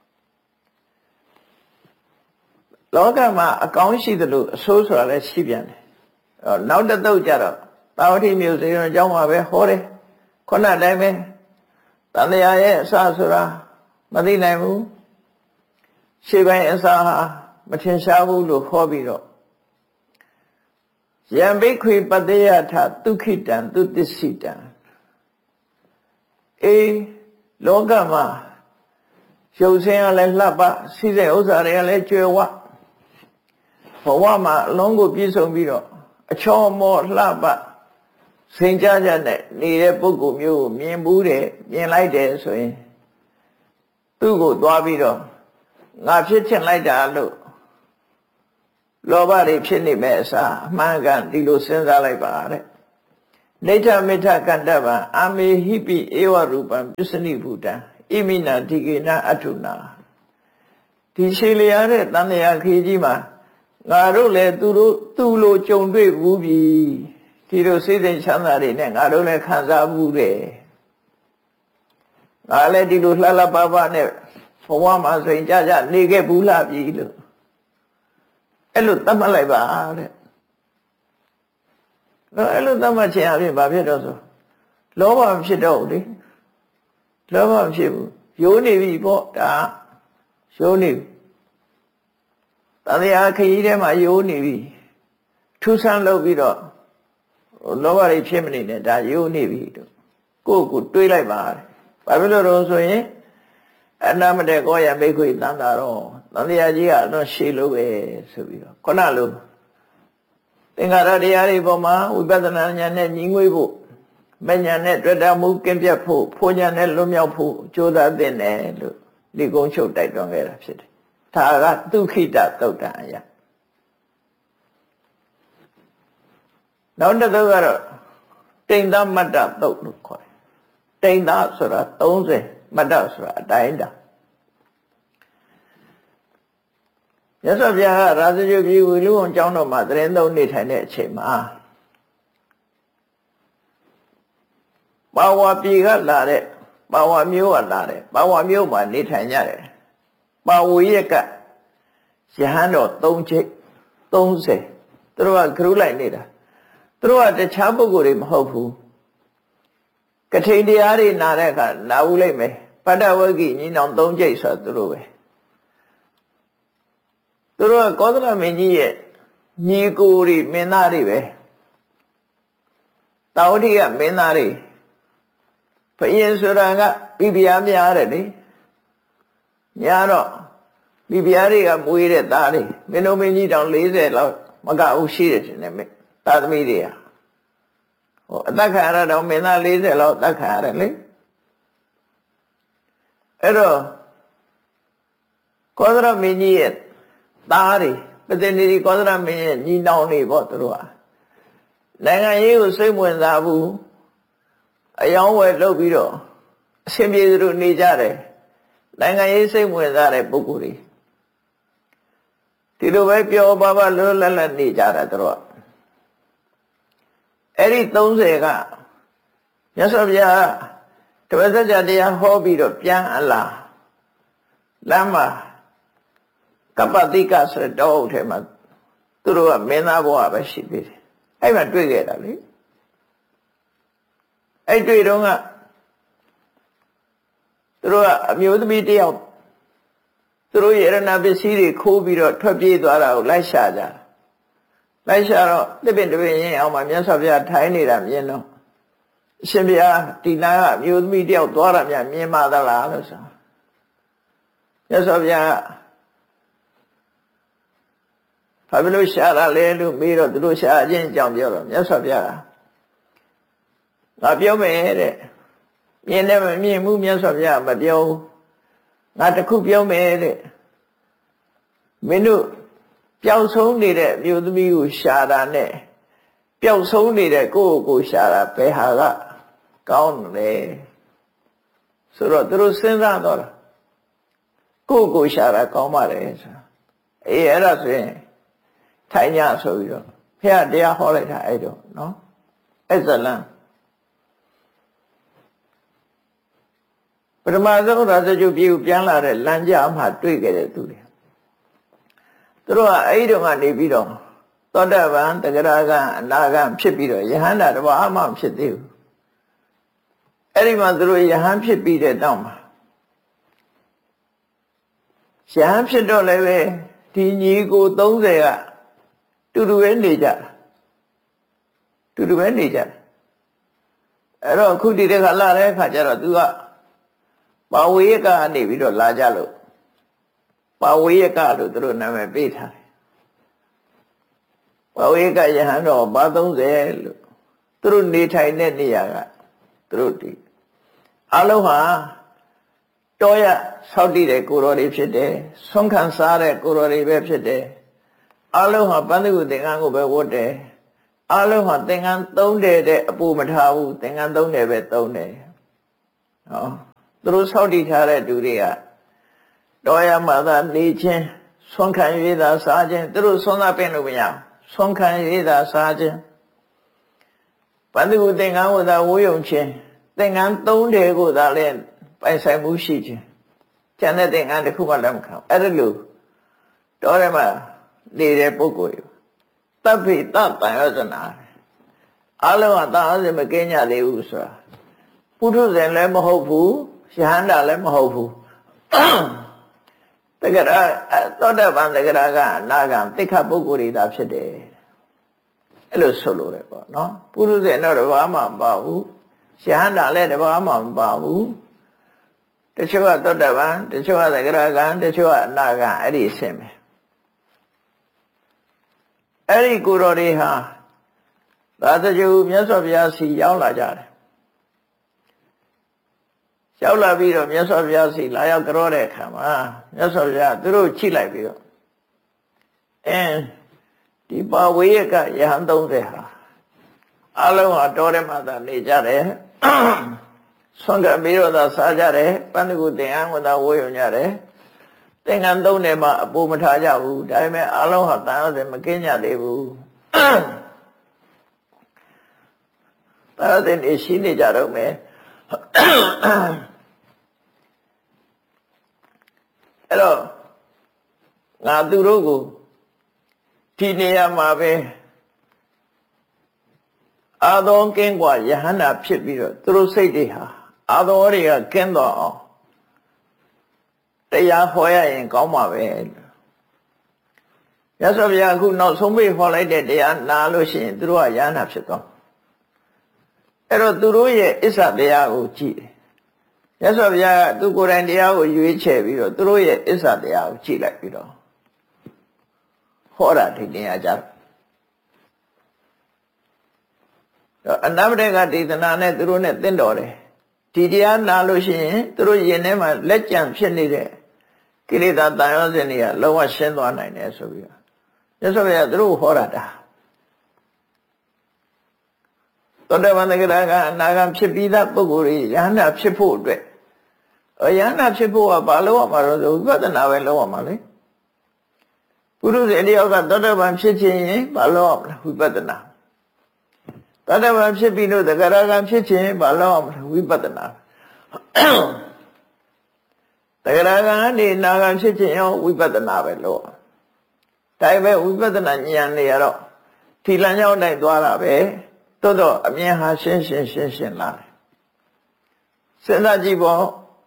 လောကမှာအကောင်းရှိသလိုအဆိုးဆိုတာလည်းရှိပြန်တယ်နောက်တစ်တုတ်ကြတော့သာဝတိမျိုးစေရောအကြောင်းမှာပဲဟောတယ်ခုနတိုင်းပဲတန်တရားရဲ့အစဆိုတာမသိနိုင်ဘူးရှေ့ပိုင်းအစဟာမထင်ရှားဘူးလို့ဟောပြီးတော့ယံဘိက္ခွေပတ္တယထဒုက္ခိတံသူတစ္ဆိတံလောကမှာရုပ်ဆင်းရလဲလှပစီးတဲ့ဥစ္စာတွေကလည်းကျွယ်ဝဘဝမှာအလုံးကိုပြည့်စုံပြီးတော့အချောမောလှပစိန်ကြကြနဲ့နေတဲ့ပုဂ္ဂိုလ်မျိုးကိုမြင်ဘူးတယ်မြင်လိုက်တယ်ဆိုရင်သူ့ကိုသွားပြီးတော့ငါဖြစ်ချင်လိုက်တာလို့လောဘတွေဖြစ်နေမဲ့အစားအမှန်ကန်ဒီလိုစဉ်းစားလိုက်ပါတဲ့နေထမေထကန္တဗံအာမေဟိပိဧဝရူပံပစ္စနိဘူတံဣမိနာဒီကေနအထုနာဒီရှေလျာတဲ့တန်လျာခီးကြီးမှာငါတို့လည်းသူလိုကြုံတွေ့ဘူးပြီဒီလိုစိတ်စိတ်ချမ်းသာတွေနဲ့ငါတို့လည်းခံစားဘူးတယ်ငါလည်းဒီလိုလှလှပပနဲ့ဘဝမှာဆိုရင်ကြနေခဲ့ဘူးလားပြီလို့အဲ့လိုသတ်မှတ်လိုက်ပါတဲ့တော့အဲ့လိုသတ်မှတ်ခြင်းအပြင်ဘာဖြစ်တော့ဆိုလောဘမဖြစ်တော့ဘူးလေလောဘမဖြစ်ဘူးယိုးနေပြီပေါ့ဒါယိုးနေပြီတရားခရီးထဲမှာယိုးနေပြီထူးဆန်းလုပ်ပြီးတော့လောဘတွေဖြစ်မနေနဲ့ဒါယိုးနေပြီတို့ကိုယ့်ကိုတွေးလိုက်ပါတဲ့ဘာဖြစ်လို့တော့ဆိုရင်အနာမတေကောယမိခွေတန်တာတော့သံဃာကြီးကတော့ရှေ့လို့ပဲဆိုပြီးတော့ခုနလိုသင်္ခါရတရားတွေပေါ်မှာဝိပဿနာဉာဏ်နဲ့ညီငွေဖို့မဉာဏ်နဲ့တွေ့တာမှုကင်းပြတ်ဖို့ဖိုးဉာဏ်နဲ့လွတ်မြောက်ဖို့ကြိုးစားသင့်တယ်လို့ဒီကုန်းချုပ်တိုက်တွန်းခဲ့တာဖြစ်တယ်ဒါကဒုက္ခိတသုတ်တံအရာနောက်တစ်သုတ်ကတော့တိန်သမတ္တသုတ်လို့ခေါ်တယ်တိန်သဆိုတာ30မတ္တဆိုတာအတိုင်းတာရသော်ဗျာရာဇဂုပြည်ဝီလူအောင်ကျောင်းတော်မှာသရင်သုံးနေထိုင်တဲ့အချိန်မှာပါဝါပြည်ကလာတဲ့ပါဝါမျိုးကလာတဲ့ပါဝါမျိုးမှာနေထိုင်ကြတယ်ပါဝရက်ကယဟန်တော်3ချိတ်30သူတို့ကဂရုလိုက်နေတာသူတို့ကတခြားပုဂ္ဂိုလ်တွေမဟုတ်ဘူးကထိန်တရားတွေနာတဲ့အခါနာဘူးလိုက်မယ်ပတ္တဝဂိညီနောင်3ချိတ်ဆိုသူတို့ပဲသူတို့ကကောသလမင်းကြီးရဲ့ညီကိုတွေမင်းသားတွေပဲတာဝတိကမင်းသားတွေဘုရင်ဆိုတာကပြပြားများတယ်လေညာတော့ပြပြားတွေကမွေးတဲ့သားတွေမင်းတို့မင်းကြီးတောင်40လောက်မကဘူးရှိတယ်ရှင်နဲ့သားသမီးတွေကဟိုအသက်ခံရတော့မင်းသား40လောက်အသက်ခံရတယ်လေအဲ့တော့ကောသလမင်းကြီးရဲ့သားတွေပတိနေဒီကောသလမင်းရဲ့ညီနောင်တွေပေါ့သူတို့ကနိုင်ငံရေးကိုစိတ်ဝင်စားဘူးအယောင်းဝယ်လုပ်ပြီးတော့အရှင်ပြေသူတို့နေကြတယ်နိုင်ငံရေးစိတ်ဝင်စားတဲ့ပုဂ္ဂိုလ်တွေဒီလိုပဲပြောပါပါလွတ်လပ်လပ်နေကြတာသူတို့ကအဲ့ဒီ30ကမြတ်စွာဘုရားတပည့်စကြာတရားဟောပြီးတော့ပြန်အလာလမ်းမှာကပ္ပတိကဆိုတဲ့တောအုပ်ထဲမှာသူတို့ကမင်းသားဘဝပဲရှိသေးတယ်အဲ့မှာတွေ့ခဲ့တာလေအဲ့တွေ့တော့ကသူတို့ကအမျိုးသမီးတယောက်သူတို့ရဏပစ္စည်းတွေခိုးပြီးတော့ထွက်ပြေးသွားတာကိုလိုက်ရှာကြလိုက်ရှာတော့တစ်ပင်တစ်ပင်ရင်းအောင်မှာမြတ်စွာဘုရားထိုင်နေတာမြင်တော့အရှင်ဘုရားဒီနာကအမျိုးသမီးတယောက်သွားတာများမြင်ပါသလားလို့ဆိုမြတ်စွာဘုရားဘာဖြစ်လို့ရှာတာလဲလို့မေးတော့သူတို့ရှာခြင်းအကြောင်းပြောတော့မြတ်စွာဘုရားငါပြောမယ်တဲ့မြင်တယ်မမြင်ဘူးမြတ်စွာဘုရားမပြောဘူးငါတခုပြောမယ်တဲ့မင်းတို့ပျောက်ဆုံးနေတဲ့အမျိုးသမီးကိုရှာတာနဲ့ပျောက်ဆုံးနေတဲ့ကိုယ့်ကိုရှာတာဘယ်ဟာကကောင်းလဲဆိုတော့သူတို့စဉ်းစားတော့ကိုယ့်ကိုရှာတာကောင်းပါလေဆိုအေးအဲ့ဒါဆိုရင်ထိုင်ညဆိုပြီးတော့ဖះတရားဟောလိုက်တာအဲ့တော့နော်အဲ့ဇလံပထမဆုံးရာဇဂုပြည်ကိုပြန်လာတဲ့လမ်းကြားမှာတွေ့ခဲ့တဲ့သူတွေသူတို့ကအဲ့ဒီတော့ကနေပြီးတော့သောတပန်တဂရကအနာဂံဖြစ်ပြီးတော့ယဟန္တာတဘာမှမဖြစ်သေးဘူးအဲ့ဒီမှာသူတို့ယဟန်ဖြစ်ပြီးတဲ့တောင်းမှာယဟန်ဖြစ်တော့လည်းပဲဒီညီကို30ကတူတူပဲနေကြတာတူတူပဲနေကြတယ်အဲ့တော့အခုဒီတခါလာတဲ့အခါကျတော့သူကပါဝေယကနေပြီးတော့လာကြလို့ပါဝေယကလို့သူတို့နာမည်ပေးထားတယ်ပါဝေယကယဟန်တော်ပါ30လို့သူတို့နေထိုင်တဲ့နေရာကသူတို့ဒီအလုံးဟာတောရဆောက်တည်တဲ့ကိုတော်တွေဖြစ်တယ်ဆွမ်းခံစားတဲ့ကိုတော်တွေပဲဖြစ်တယ်အားလုံးဟာပန်းသူသင်္ကန်းကိုပဲဝတ်တယ်အားလုံးဟာသင်္ကန်းသုံးတယ်တဲ့အပူမထားဘူးသင်္ကန်းသုံးတယ်ပဲသုံးတယ်နော်သူတို့ဆောက်တည်ထားတဲ့လူတွေကတော်ရမှာသာနေခြင်းဆွမ်းခံရည်သာစားခြင်းသူတို့ဆွမ်းသာပင်လို့မရဆွမ်းခံရည်သာစားခြင်းပန်းသူသင်္ကန်းကိုသာဝိုးယုံခြင်းသင်္ကန်းသုံးတယ်ကိုသာလည်းပိုင်ဆိုင်မှုရှိခြင်းကျန်တဲ့သင်္ကန်းတစ်ခုမှလက်မခံအဲ့ဒါလို့တော်ရမှာနေတဲ့ပုဂ္ဂိုလ်တပ္ပိတတန်ရဇနာအလုံးအသာအစမကင်းကြသေးဘူးဆိုတာပုထုဇဉ်လည်းမဟုတ်ဘူးယဟန္တာလည်းမဟုတ်ဘူးတကယ်သောတပန်တကယ်ကအနာဂံတိခပုဂ္ဂိုလ်တွေသာဖြစ်တယ်အဲ့လိုဆိုလို့ရတယ်ပေါ့နော်ပုထုဇဉ်တော့တဘာမှမပါဘူးယဟန္တာလည်းတဘာမှမပါဘူးတချို့ကသောတပန်တချို့ကတကယ်ကံတချို့ကအနာဂံအဲ့ဒီအဆင့်ပဲအဲ့ဒီကိုယ်တော်တွေဟာသာသကျူမြတ်စွာဘုရားစီရောက်လာကြတယ်ရောက်လာပြီးတော့မြတ်စွာဘုရားစီလာရောက်ကြောတဲ့အခါမှာမြတ်စွာဘုရားသူတို့ချိလိုက်ပြီးတော့ဒီပါဝေယကယဟန်30ဟာအလုံးဟာတော်တဲ့မှာသာနေကြတယ်ဆွမ်းကပြီးတော့သာစားကြတယ်ပန်းတကူသင်္ကန်းကိုသာဝေယုံကြတယ်သင်္ကန်းသုံးတယ်မှာအပူမထားကြဘူးဒါပေမဲ့အလုံးဟာတန်ရုံမကင်းကြသေးဘူးတန်ရုံရှိနေကြတော့မယ်အဲ့တော့ငါသူတို့ကိုဒီနေရာမှာပဲအာသောကင်းกว่าယဟန္တာဖြစ်ပြီးတော့သူတို့စိတ်တွေဟာအာသောတွေကကင်းတော့အောင်တရားဟောရရင်ကောင်းမှာပဲရသော်ဗျာအခုနောက်ဆုံးပိတ်ဟောလိုက်တဲ့တရားနာလို့ရှိရင်သူတို့ကယဟန္တာဖြစ်သွားအဲ့တော့သူတို့ရဲ့အစ္ဆတရားကိုကြည့်ရသော်ဗျာသူကိုယ်တိုင်တရားကိုရွေးချယ်ပြီးတော့သူတို့ရဲ့အစ္ဆတရားကိုကြည့်လိုက်ပြီးတော့ဟောတာဒီနေရာကြတော့အနမတေကဒေသနာနဲ့သူတို့နဲ့သင်တော်တယ်ဒီတရားနာလို့ရှိရင်သူတို့ယင်ထဲမှာလက်ကြံဖြစ်နေတဲ့ကိလေသာတန်ရောစဉ်တွေကလုံးဝရှင်းသွားနိုင်တယ်ဆိုပြီးတော့ရသော်ဗျာသူတို့ဟောတာသောတပန်တဂရကအနာဂံဖြစ်ပြီးသားပုဂ္ဂိုလ်တွေယဟန္တာဖြစ်ဖို့အတွက်ယဟန္တာဖြစ်ဖို့ကဘာလို့ရမှာလဲဆိုဝိပဿနာပဲလုပ်ရမှာလေပုရုဇဉ်တယောက်ကသောတပန်ဖြစ်ခြင်းရင်ဘာလို့ရမလဲဝိပဿနာသောတပန်ဖြစ်ပြီးလို့တဂရကံဖြစ်ခြင်းဘာလို့ရမလဲဝိပဿနာတဂရကံကနေနာဂံဖြစ်ခြင်းရောဝိပဿနာပဲလို့ဒါပေမဲ့ဝိပဿနာဉာဏ်နေရတော့ဒီလမ်းကြောင်းတိုင်းသွားတာပဲတိုးတော့အမြင်ဟာရှင်းလာတယ်စဉ်းစားကြည့်ပေါ့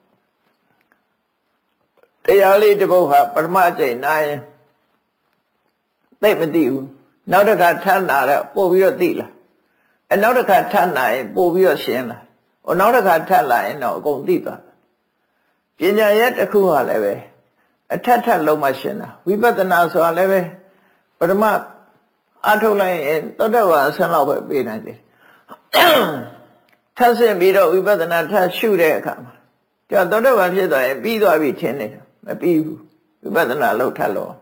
တရားလေးတစ်ပုဒ်ဟာပထမအကျိန်နာရင်သိမသိဘူးနောက်တစ်ခါထပ်နာတော့ပို့ပြီးတော့သိလာနောက်တစ်ခါထပ်နာရင်ပို့ပြီးတော့ရှင်းလာနောက်တစ်ခါထပ်လာရင်တော့အကုန်သိသွားပညာရဲ့တစ်ခုဟာလည်းပဲအထက်လုံးမှရှင်းတာဝိပဿနာဆိုတာလည်းပဲပထမအထုတ်လိုက်ရင်သောတပန်အဆင့်လောက်ပဲပြေးနိုင်တယ်ထပ်ဆင့်ပြီးတော့ဝိပဿနာထပ်ရှုတဲ့အခါမှာကြောင့်သောတပန်ဖြစ်သွားရင်ပြီးသွားပြီထင်တယ်မပြီးဘူးဝိပဿနာလောက်ထပ်လို့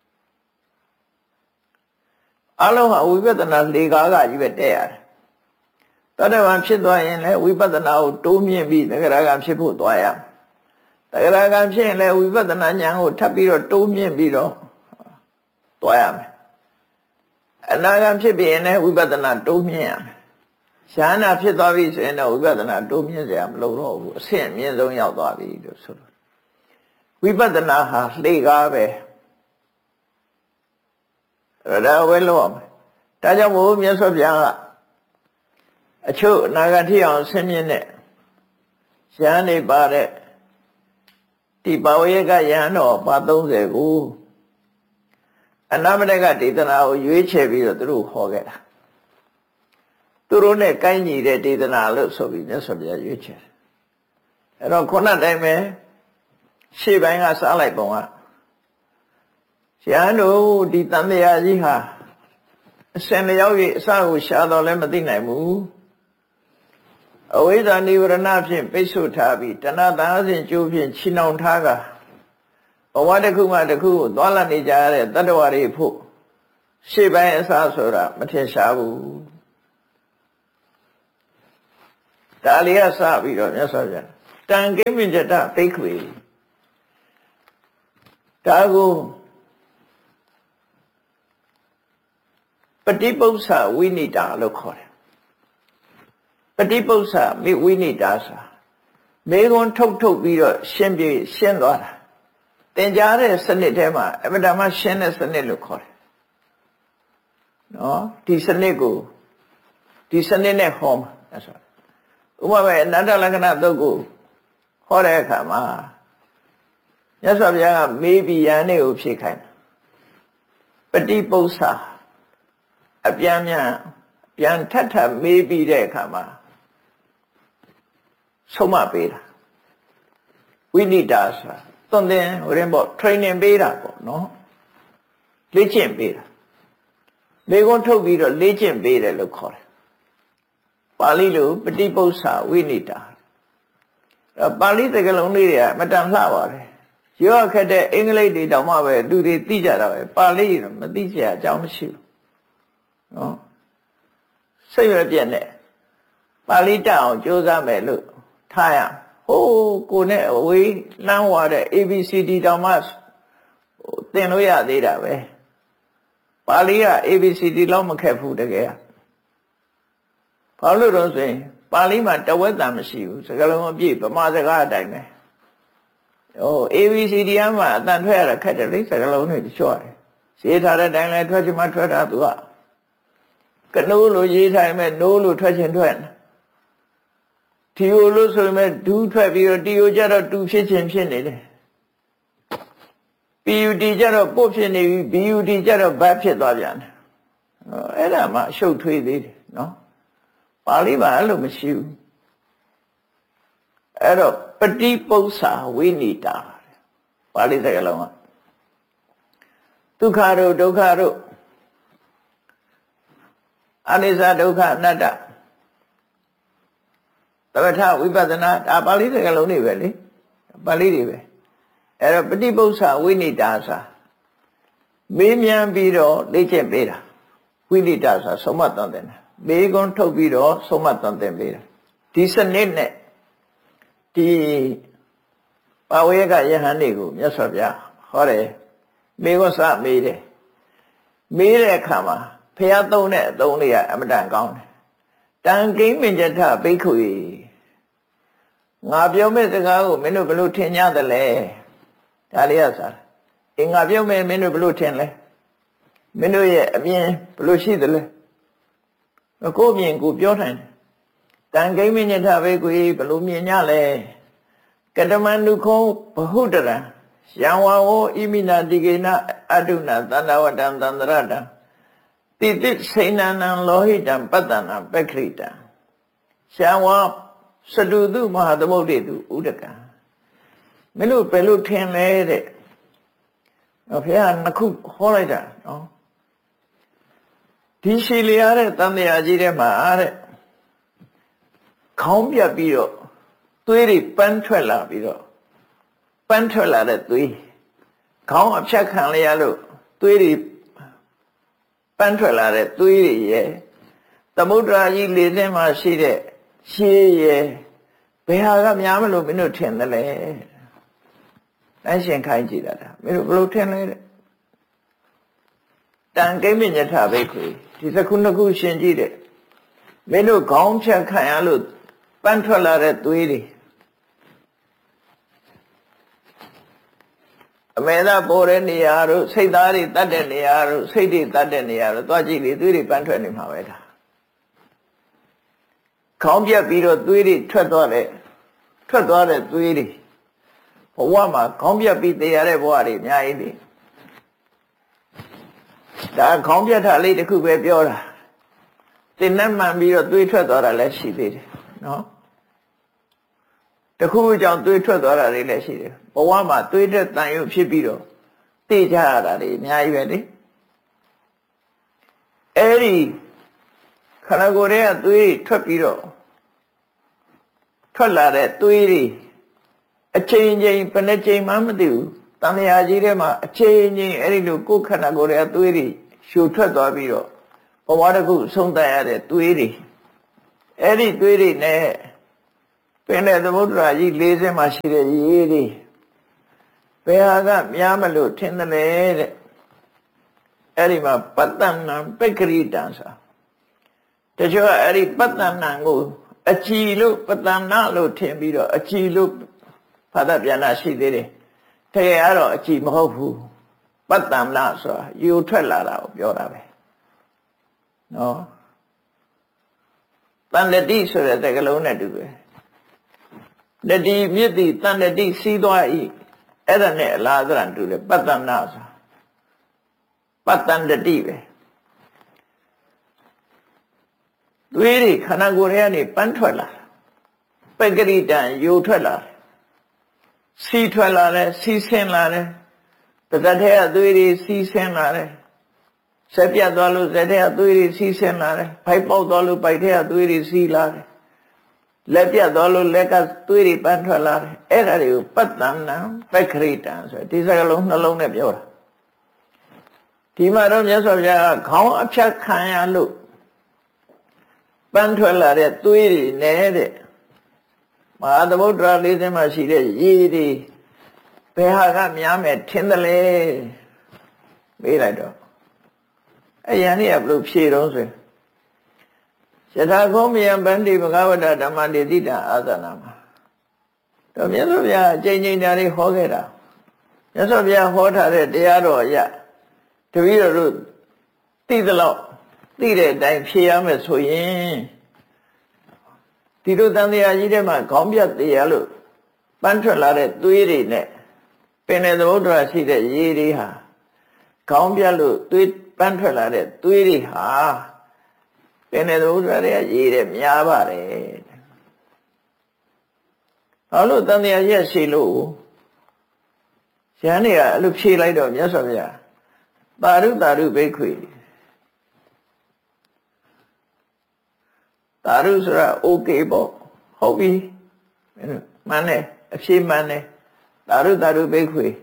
အလုံးဟာဝိပဿနာလေကားကကြီးပဲတက်ရတယ်သောတပန်ဖြစ်သွားရင်လည်းဝိပဿနာကိုတိုးမြင့်ပြီးတဂရကံဖြစ်ဖို့သွားရတဂရကံဖြစ်ရင်လည်းဝိပဿနာဉာဏ်ကိုထပ်ပြီးတော့တိုးမြင့်ပြီးတော့သွားရမယ်အနာဂံဖြစ်ပြီးရင်လည်းဝိပဿနာတိုးမြင့်ရမယ်ယဟန္တာဖြစ်သွားပြီဆိုရင်တော့ဝိပဿနာတိုးမြင့်စရာမလိုတော့ဘူးအဆင့်အမြင့်ဆုံးရောက်သွားပြီလို့ဆိုလို့ဝိပဿနာဟာလှေကားပဲဒါဝဲလို့ဒါကြောင့်မို့မြတ်စွာဘုရားကအချို့အနာဂတ်ထိအောင်ဆင်းမြင့်တဲ့ယဟန်နေပါတဲ့ဒီပါဝေယကယဟန်တော်ပါ30ကိုအနာမတကဒေသနာကိုရွေးချယ်ပြီးတော့သူတို့ဟောခဲ့တာသူတို့နဲ့ကိုင်းညီတဲ့ဒေသနာလို့ဆိုပြီးမြတ်စွာဘုရားရွေးချယ်အဲ့တော့ခုနတိုင်းပဲရှေ့ပိုင်းကစားလိုက်ပုံကယဟန်တို့ဒီတန်မြာကြီးဟာအစင်လျောက်၍အစကိုရှာတော့လည်းမသိနိုင်ဘူးအဝိဇ္ဇာနိဝရဏဖြင့်ပိတ်ဆို့ထားပြီးတဏှာသာစဉ်ကျိုးဖြင့်ချီနှောင်ထားကဘဝတစ်ခုမှတစ်ခုကိုသွားလာနေကြရတဲ့တတ္တဝါတွေဖို့ရှေ့ပိုင်းအစားဆိုတာမထင်ရှားဘူးဒါလေးကစပြီးတော့မြတ်စွာဘုရားတံကိမင်္ကျတဘိက္ခွေဒါကိုပฏิပု္ပ္ပာဝိနိတာလို့ခေါ်တယ်ပฏิပု္ပ္ပာဝိနိတာဆိုမေခွန်းထုတ်ပြီးတော့ရှင်းသွားတာသင်ကြားတဲ့စနစ်ထဲမှာအမှန်တမ်းရှင်းတဲ့စနစ်လို့ခေါ်တယ်နော်ဒီစနစ်နဲ့ဟောမှာဆိုဥပမာပဲအနတ္တလက္ခဏာသုတ်ကိုဟောတဲ့အခါမှာမြတ်စွာဘုရားကမေးပြီးယန္နေကိုဖြေခိုင်းပฏิပု္ပ္ပာအပြန်ထပ်မေးပြီးတဲ့အခါမှာဆုံးမပေးတာဝိနိတာဆိုတာသွန်သင်ဟိုရင်ပေါ့ training ပေးတာပေါ့နော်လေ့ကျင့်ပေးတာမေခွန်းထုတ်ပြီးတော့လေ့ကျင့်ပေးတယ်လို့ခေါ်တယ်ပါဠိလိုပฏิပု္ပ္ပာဝိနိတာပါဠိစကားလုံးလေးတွေကအမတန်လှပါတယ်ရောခက်တဲ့အင်္ဂလိပ်တွေတောင်မှပဲသူတွေသိကြတာပဲပါဠိတော့မသိကြအကြောင်းမရှိဘူးနော်စိတ်ရပြည့်နဲ့ပါဠိတတ်အောင်ကြိုးစားမယ်လို့ထားရဟိုးကိုနဲ့အဝေးလမ်းဝါတဲ့ ABCD တောင်မှသင်လို့ရသေးတာပဲပါဠိက ABCD လောက်မခက်ဘူးတကယ်ဘာလို့တော့ဆိုရင်ပါဠိမှာတဝက်တန်မရှိဘူးစကားလုံးအပြည့်ဗမာစကားအတိုင်းပဲဟို ABCD မှာအတန်ထွက်ရတာခက်တယ်လေစကားလုံးတွေချော့တယ်ရေးထားတဲ့အတိုင်းလဲထွက်ချင်မှထွက်တာသူကကနိုးလို့ရေးထားရင်နိုးလို့ထွက်ချင်ထွက်တီယိုလို့ဆိုရင်ဒူးထွက်ပြီးတော့တီယိုကြတော့တူဖြစ်ချင်ဖြစ်နေတယ် PUD ကြတော့ပုတ်ဖြစ်နေပြီ BUD ကြတော့ဘတ်ဖြစ်သွားပြန်တယ်အဲ့ဒါမှအရှုပ်ထွေးသေးတယ်နော်ပါဠိမှာအဲ့လိုမရှိဘူးအဲ့တော့ပฏิပု္ပ္ပာဝိနိတာပါဠိစကားလုံးကဒုက္ခတို့ဒုက္ခတို့အနိစ္စဒုက္ခအနတ္တသမထဝိပဿနာဒါပါဠိစကားလုံးတွေပဲလေပါဠိတွေပဲအဲ့တော့ပฏิပု္ပ္ပာဝိနိတာဆိုမေးမြန်းပြီးတော့လေ့ကျင့်ပေးတာဝိနိတာဆိုဆုံးမသွန်သင်တာမေးခွန်းထုတ်ပြီးတော့ဆုံးမသွန်သင်ပေးတာဒီစနစ်နဲ့ဒီပါဝေကယဟန်တွေကိုမြတ်စွာဘုရားဟောတယ်မေးခွန်းစမေးတယ်မေးတဲ့အခါမှာဖះသုံးတဲ့အသုံးလေးကအမတန်ကောင်းတယ်တံကိမင်္ကျထဘိက္ခုငါပြောမဲ့စကားကိုမင်းတို့ဘယ်လိုထင်ကြသလဲဒါလေးကစားငါပြောမဲ့မင်းတို့ဘယ်လိုထင်လဲမင်းတို့ရဲ့အမြင်ဘယ်လိုရှိသလဲကိုယ်မြင်ကိုပြောနိုင်တယ်တံကိမင်္ကျထဘိက္ခုဘယ်လိုမြင်ကြလဲကတမနုခောဘဟုတရံယံဝါဝဣမိနာတိကေနအတုနာသန္တဝတံသန္တရတံတိတိစိဏနံလောဟိတံပတ္တနာပက္ခိတံရှံဝါစတုတုမဟာသမုဒ္ဒေတုဥဒကံမင်းတို့ဘယ်လိုထင်လဲတဲ့ဘုရားနှစ်ခုဟောလိုက်တာနော်ဒီရှိလျားတဲ့တန်တရားကြီးထဲမှာတဲ့ခေါင်းပြတ်ပြီးတော့သွေးတွေပန်းထွက်လာပြီးတော့ပန်းထွက်လာတဲ့သွေးခေါင်းအဖြတ်ခံရလို့သွေးတွေပန်းထွက်လာတဲ့သွေးတွေရဲ့သမုဒ္ဒရာကြီးလေထဲမှာရှိတဲ့ရှေးရဲ့ဘယ်ဟာကများမလို့မင်းတို့ထင်တယ်လဲတိုင်းရှင်ခိုင်းကြည့်တာမင်းတို့ဘယ်လိုထင်လဲတဲ့တံကိမင်္ကျထဘိက္ခုဒီစခုနှစ်ခုရှင်းကြည့်တဲ့မင်းတို့ခေါင်းဖြတ်ခံရလို့ပန်းထွက်လာတဲ့သွေးတွေအမေသာပေါ်တဲ့နေရာတို့စိတ်သားတွေတတ်တဲ့နေရာတို့စိတ်တွေတတ်တဲ့နေရာတို့သွားကြည့်လေသွေးတွေပန်းထွက်နေမှာပဲဒါခေါင်းပြက်ပြီးတော့သွေးတွေထွက်သွားတဲ့သွေးတွေဘဝမှာခေါင်းပြက်ပြီးတရားတဲ့ဘဝတွေအများကြီးလေဒါခေါင်းပြက်တာလေးတစ်ခုပဲပြောတာတင်နဲ့မှန်ပြီးတော့သွေးထွက်သွားတာလည်းရှိသေးတယ်နော်တခုကြောင့်သွေးထွက်သွားတာတွေလည်းရှိတယ်ဘဝမှာသွေးတဲ့တန်ရုပ်ဖြစ်ပြီးတော့သိကြရတာတွေအများကြီးပဲလေအဲ့ဒီခန္ဓာကိုယ်ရဲ့သွေးထွက်ပြီးတော့ထွက်လာတဲ့သွေးတွေအချိန်ချင်းဘယ်နှချိန်မှမသိဘူးတန်လျာကြီးထဲမှာအချိန်ချင်းအဲ့ဒီလိုကိုယ်ခန္ဓာကိုယ်ရဲ့သွေးတွေရှူထွက်သွားပြီးတော့ဘဝတစ်ခုဆုံးသတ်ရတဲ့သွေးတွေအဲ့ဒီသွေးတွေနဲ့ပင်တဲ့သမုဒ္ဒရာကြီး၄ဆင်းမှာရှိတဲ့ရေတွေဘယ်ဟာကများမလို့ထင်တယ်လေတဲ့အဲ့ဒီမှာပတ္တနံပက္ခရိတံဆိုတချို့အဲ့ဒီပတ္တနံကိုအကြည်လို့ပတ္တနာလို့ထင်ပြီးတော့အကြည်လို့ဘာသာပြန်တာရှိသေးတယ်တကယ်ကတော့အကြည်မဟုတ်ဘူးပတ္တနာဆိုတာယူထွက်လာတာကိုပြောတာပဲနော်တန်တတိဆိုတဲ့တကလုံးနဲ့တူပဲတတိမြစ်တိတန်တတိစီးသွားဤအဲ့ဒါနဲ့အလားသဏ္ဍာန်တူတယ်ပတ္တနာဆိုပတ္တန်တတိပဲသွေးတွေခန္ဓာကိုယ်ထဲကနေပန်းထွက်လာပက္ခရိတံယူထွက်လာစီးထွက်လာတယ်စီးဆင်းလာတယ်တသက်ထဲကသွေးတွေစီးဆင်းလာတယ်ဆက်ပြတ်သွားလို့ဆက်ထဲကသွေးတွေစီးဆင်းလာတယ်ဖိုက်ပေါက်သွားလို့ပိုက်ထဲကသွေးတွေစီးလာတယ်လက်ပြတ်သွားလို့လက်ကသွေးတွေပန်းထွက်လာတယ်အဲ့ဒါတွေကိုပတ္တနံပက္ခရိတံဆိုဒီစကားလုံးနှလုံးနဲ့ပြောတာဒီမှာတော့မြတ်စွာဘုရားကခေါင်းအဖြတ်ခံရလို့ပန်းထွက်လာတဲ့သွေးတွေနဲ့တဲ့မဟာသမုဒ္ဒရာ၄ဆင်းမှာရှိတဲ့ရေတွေဘယ်ဟာကများမယ်ထင်တယ်လေမေးလိုက်တော့အယံนี่ကဘယ်လိုဖြေတော့ဆိုယထာခောမယံဗန္တိဘဂဝတဓမ္မတိတိတံအာသနာမှာတော့မြတ်စွာဘုရားအကျဉ်းချင်းတရားတွေဟောခဲ့တာမြတ်စွာဘုရားဟောထားတဲ့တရားတော်အရတပည့်တော်တို့သိသလောက်သိတဲ့အတိုင်းဖြေရမယ်ဆိုရင်ဒီလိုတန်တရားကြီးထဲမှာခေါင်းပြတ်တရားလို့ပန်းထွက်လာတဲ့သွေးတွေနဲ့ပင်တဲ့သမုဒ္ဒရာရှိတဲ့ရေတွေဟာခေါင်းပြတ်လို့သွေးပန်းထွက်လာတဲ့သွေးတွေဟာပင်တဲ့သမုဒ္ဒရာတွေကရေတွေများပါတယ်ဘာလို့တန်တရားကြီးရှိလို့ရဟန်းတွေကအဲ့လိုဖြေလိုက်တော့မြတ်စွာဘုရားသာရုသာရုဘိက္ခွေသာရုဆိုတာโอเคပေါ့ဟုတ်ပြီမှန်တယ်အဖြေမှန်တယ်သာရုသာရုဘိက္ခွေ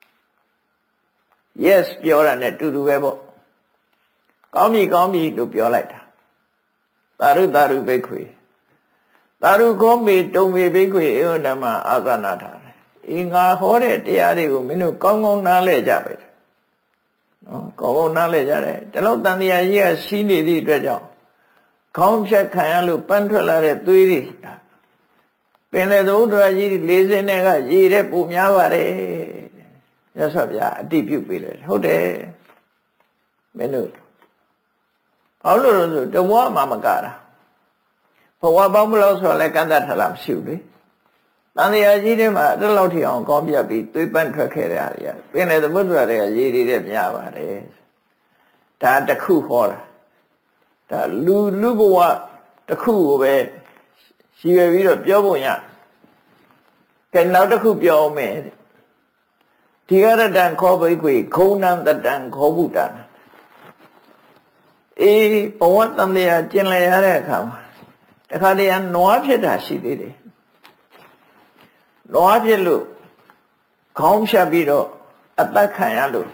yes ပြောတာနဲ့တူတူပဲပေါ့ကောင်းပြီကောင်းပြီလို့ပြောလိုက်တာသာရုသာရုဘိက္ခွေသာရုခောမေတုံမေဘိက္ခွေဧဝဓမ္မအာသနာထားတယ်အေးငါဟောတဲ့တရားတွေကိုမင်းတို့ကောင်းကောင်းနားလည်ကြပဲနော်ကောင်းကောင်းနားလည်ကြတယ်ဒီလောက်တန်တရားကြီးကရှိနေသည့်အတွက်ကြောင့်ခေါင်းဖြတ်ခံရလို့ပန်းထွက်လာတဲ့သွေးတွေပင်လေသမုဒ္ဒရာကြီး၄ဆင်းနဲ့ကရေတဲ့ပူများပါတယ်မြတ်စွာဘုရားအတိပြုပေးတယ်ဟုတ်တယ်မင်းတို့ဘာလို့လဲဆိုတဘွားမှမကတာဘဝပေါင်းမလို့ဆိုလည်းကန့်တတ်ထလာမရှိဘူးလေတန်တရားကြီးထဲမှာအဲ့လောက်ထိအောင်ကောင်းပြပြီးသွေးပန်းထွက်ခဲ့တဲ့အားတွေပင်လေသမုဒ္ဒရာတွေကရေတွေများပါတယ်ဒါတစ်ခုဟောတာဒါလူဘဝတစ်ခုကိုပဲရှိရပြီးတော့ပြောဖို့ရကဲနောက်တစ်ခုပြောမယ်ဒီကရတံခောဘိကွေခုံနံတတံခောဗုဒ္ဓံအေးဘဝတန်တရားကျင်လည်ရတဲ့အခါမှာတခါတည်းနွားဖြစ်တာရှိသေးတယ်နွားဖြစ်လို့ခေါင်းဖြတ်ပြီးတော့အသက်ခံရလို့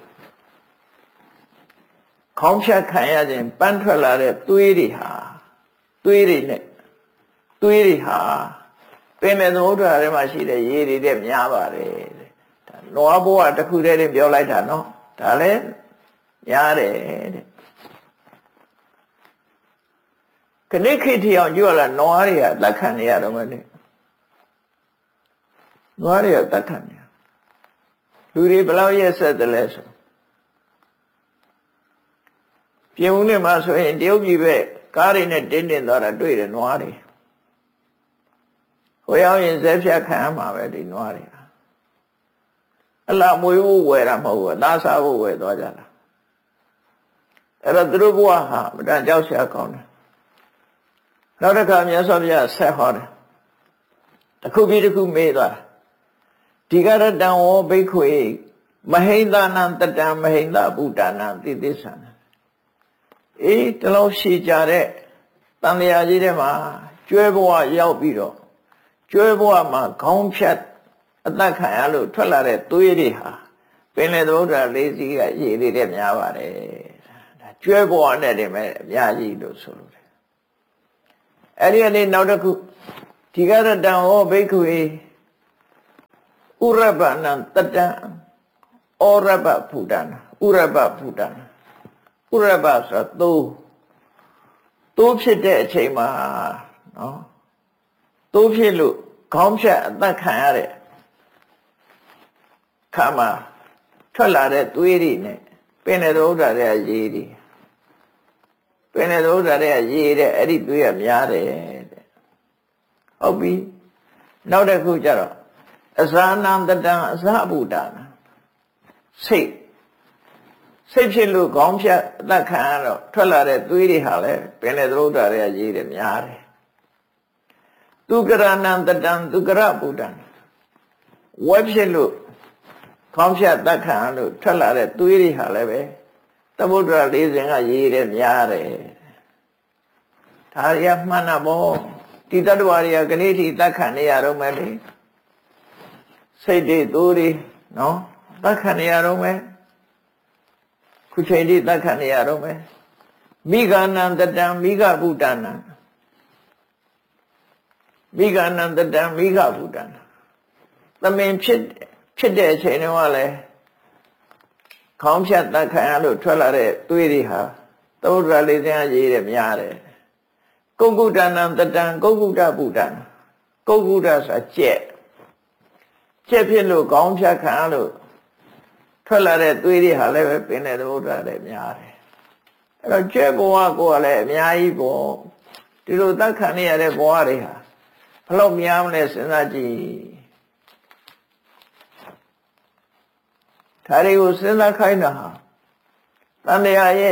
ခေါင်းဖြတ်ခံရခြင်းပန်းထွက်လာတဲ့သွေးတွေဟာသွေးတွေနဲ့သွေးတွေဟာပင်တဲ့သမုဒ္ဒရာထဲမှာရှိတဲ့ရေတွေတဲ့များပါတယ်ဒါနွားဘဝတစ်ခုတည်းပြောလိုက်တာနော်ဒါလည်းများတယ်တဲ့ခဏခေတ်ထီအောင်ကြွလာနွားတွေကသက်ခံနေရတော့မယ်လေနွားတွေကသက်ခံနေလူတွေဘယ်လောက်ရက်ဆက်တယ်လဲဆိုပြင်ဦးနဲ့မှာဆိုရင်တရုတ်ပြည်ပဲကားတွေနဲ့တင်းတင်းသွားတာတွေ့တယ်နွားတွေဟိုရောက်ရင်ဇက်ဖြတ်ခံရမှာပဲဒီနွားတွေအလားမွေးဖို့ဝယ်တာမဟုတ်ဘူးအသားစားဖို့ဝယ်သွားကြတာအဲ့တော့သူတို့ဘဝဟာမတန်ကြောက်ရှာကောင်းတယ်နောက်တစ်ခါမြတ်စွာဘုရားဆက်ဟောတယ်တစ်ခုပြီးတစ်ခုမေးသွားဒီကရတံဝောဘိက္ခွေမဟိန္ဒနံတတံမဟိန္ဒဗုဒ္ဓနာတိသစ္ဆာနအေးတလုံးရှိကြတဲ့တန်လျာကြီးထဲမှာကျွဲဘဝရောက်ပြီးတော့ကျွဲဘဝမှာခေါင်းဖြတ်အသက်ခံရလို့ထွက်လာတဲ့သွေးတွေဟာပင်လေသမုဒ္ဒရာ၄စီးကရေတွေတဲ့များပါတယ်ဒါကျွဲပေါ်နဲ့တည်းမဲ့အများကြီးလို့ဆိုလို့တယ်အဲ့ဒီအနေနောက်တစ်ခုဒီကရတံဟောဘိက္ခုဧဥရပနံတတံဩရပဖုဒ္ဒနာဥရပဖုဒ္ဒနာဥရပဆိုသိုးဖြစ်တဲ့အချိန်မှာနော်သိုးဖြစ်လို့ခေါင်းဖြတ်အသက်ခံရတဲ့ခါမှာထွက်လာတဲ့သွေးတွေနဲ့ပင်တဲ့ဥဒ္ဒါရဲ့ရေတွေပင်တဲ့ဥဒ္ဒါရဲ့ရေတဲ့အဲ့ဒီသွေးကများတယ်တဲ့ဟုတ်ပြီနောက်တစ်ခုကျတော့အဇာနံတတံအဇဗုဒ္ဒနာစိတ်ဖြစ်လို့ခေါင်းဖြတ်အသက်ခံရတော့ထွက်လာတဲ့သွေးတွေဟာလည်းပင်တဲ့ဥဒ္ဒါရဲ့ရေတွေများတယ်သူကရဏံတတံသူကရဗုဒ္ဒနာဝက်ဖြစ်လို့ခေါင်းဖြတ်တတ်ခံလို့ထွက်လာတဲ့သွေးတွေဟာလည်းပဲသမုဒ္ဒရာ၄၀ကရေးတယ်များတယ်ဒါရမှန်တာပေါ့ဒီတတ္တဝါတွေကကနေ့ထိတတ်ခံနေရတော့မယ်လေစိတ်တွေသိုးတွေနော်တတ်ခံနေရတော့မယ်ခုချိန်ထိတတ်ခံနေရတော့မယ်မိဂာနံတတံမိဂဗုဒ္ဒနာမိဂာနံတတံမိဂဗုဒ္ဒနာသမင်ဖြစ်တဲ့အချိန်တုန်းကလည်းခေါင်းဖြတ်တတ်ခံရလို့ထွက်လာတဲ့သွေးတွေဟာသုဒ္ဓရာလေးစင်းရေးတယ်များတယ်ကုက္ကုတနံတတံကုက္ကုတဗုဒ္ဒနာကုက္ကုတဆိုတာကြက်ဖြစ်လို့ခေါင်းဖြတ်ခံရလို့ထွက်လာတဲ့သွေးတွေဟာလည်းပဲပင်တဲ့သုဒ္ဓရာလည်းများတယ်အဲ့တော့ကြက်ဘဝကိုလည်းအများကြီးပေါ့ဒီလိုတတ်ခံရတဲ့ဘဝတွေဟာဘလို့များမလဲစဉ်းစားကြည့်ဒါတွေကိုစဉ်းစားခိုင်းတာဟာတန်တရားရဲ့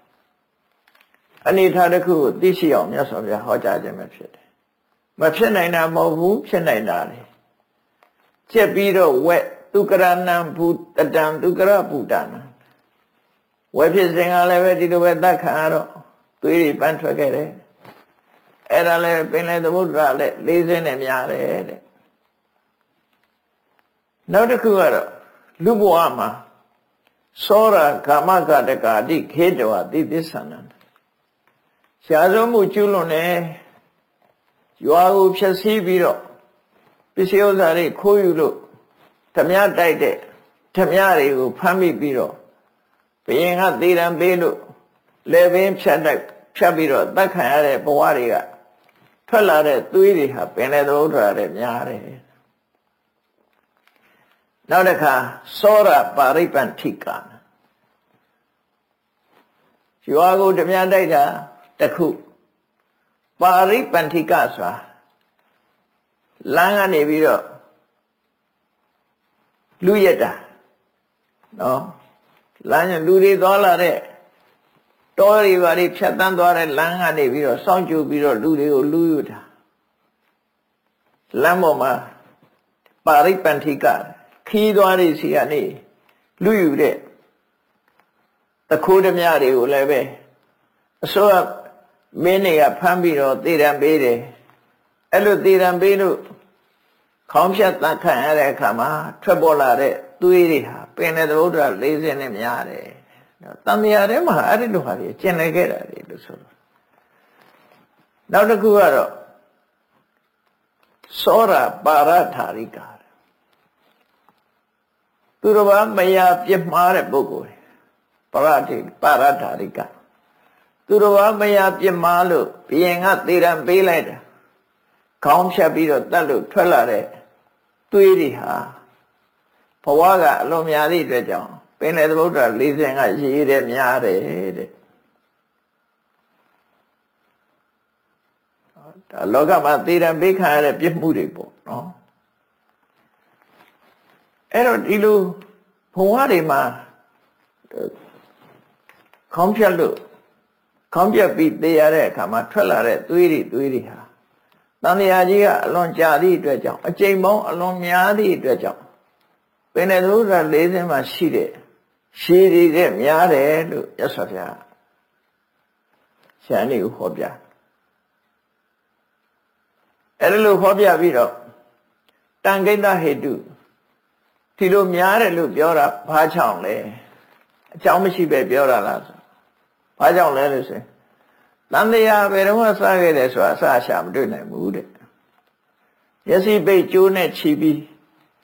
အနေထားတစ်ခုကိုသိရှိအောင်မြတ်စွာဘုရားဟောကြားခြင်းပဲဖြစ်တယ်။မဖြစ်နိုင်တာမဟုတ်ဘူးဖြစ်နိုင်တာလေ။ကျက်ပြီးတော့ဝက်သူကရဏံဘုတတံသူကရဗုဒ္ဒနာဝက်ဖြစ်စဉ်ကလည်းပဲဒီလိုပဲတတ်ခံရတော့သွေးတွေပန်းထွက်ခဲ့တယ်။အဲ့ဒါလည်းပင်လယ်သမုဒ္ဒရာလည်း40နဲ့များတယ်တဲ့။နောက်တစ်ခုကတော့လူဘဝမှာသောရကာမကတကာတိခေတဝတိသစ္ဆနံရှားစုံမှုကျွလွန်နေရွာကိုဖြည့်ဆည်းပြီးတော့ပစ္စည်းဥစ္စာတွေခိုးယူလို့ဓမြတိုက်တဲ့ဓမြတွေကိုဖမ်းမိပြီးတော့ဘယင်ကသေတံပေးလို့လေပင်ဖြတ်ပြီးတော့တတ်ခံရတဲ့ဘဝတွေကထွက်လာတဲ့သွေးတွေဟာပင်လေသဘောထားတဲ့များတယ်နောက်တစ်ခါသောရပါရိပန္ထိကရွာကိုဓမြတိုက်တာတစ်ခုပါရိပန္ထိကဆိုတာလမ်းကနေပြီးတော့လူရက်တာနော်လမ်းလူတွေသွားလာတဲ့တောတွေဘာတွေဖြတ်တန်းသွားတဲ့လမ်းကနေပြီးတော့စောင့်ကြိုပြီးတော့လူတွေကိုလူယူတာလမ်းပေါ်မှာပါရိပန္ထိကခီးသွားတဲ့စီကနေလူယူတဲ့တခိုးဓမြတွေကိုလည်းပဲအစိုးရမင်းတွေကဖမ်းပြီးတော့သေတံပေးတယ်အဲ့လိုသေတံပေးလို့ခေါင်းဖြတ်တတ်ခံရတဲ့အခါမှာထွက်ပေါ်လာတဲ့သွေးတွေဟာပင်တဲ့သုဒ္ဓရာ40နဲ့များတယ်တန်မြာထဲမှာအဲ့ဒီလိုဟာတွေကျင်လည်ခဲ့တာလေလို့ဆိုတော့နောက်တစ်ခုကတော့သောရပါရထာရိကာသူတော်ဘာမယာပြစ်မှားတဲ့ပုဂ္ဂိုလ်ပါရထာရိကာသူတော်ဘာမယာပြစ်မှားလို့ဘယင်ကသေတံပေးလိုက်တာခေါင်းဖြတ်ပြီးတော့တတ်လို့ထွက်လာတဲ့သွေးတွေဟာဘဝကအလွန်များသည့်အတွက်ကြောင့်ပင်လေသမုဒ္ဒရာ40ကရေးတဲ့များတယ်တဲ့ဒါလောကမှာသေတံပေးခံရတဲ့ပြစ်မှုတွေပေါ့နော်အဲ့တော့ဒီလိုဘဝတွေမှာခေါင်းဖြတ်လို့ခေါင်းပြက်ပြီးသေရတဲ့အခါမှာထွက်လာတဲ့သွေးတွေဟာတန်မြာကြီးကအလွန်ကြာသည့်အတွက်ကြောင့်အကျိန်ပေါင်းအလွန်များသည့်အတွက်ကြောင့်ပင်တဲ့သုဒ္ဓရာ40မှာရှိတဲ့ရှည်တဲ့များတယ်လို့ရသော်ဗျာရှမ်းလေးကိုဟောပြအဲ့လိုဟောပြပြီးတော့တန်ခိတ္တဟေတုဒီလိုများတယ်လို့ပြောတာဘာကြောင့်လဲအကြောင်းမရှိပဲပြောတာလားဆိုဘာကြောင့်လဲလို့ဆိုရင်တန်တရားဘယ်တော့မှစခဲ့တယ်ဆိုတာအစအရှာမတွေ့နိုင်ဘူးတဲ့မျက်စိပိတ်ကျိုးနဲ့ခြီးပြီး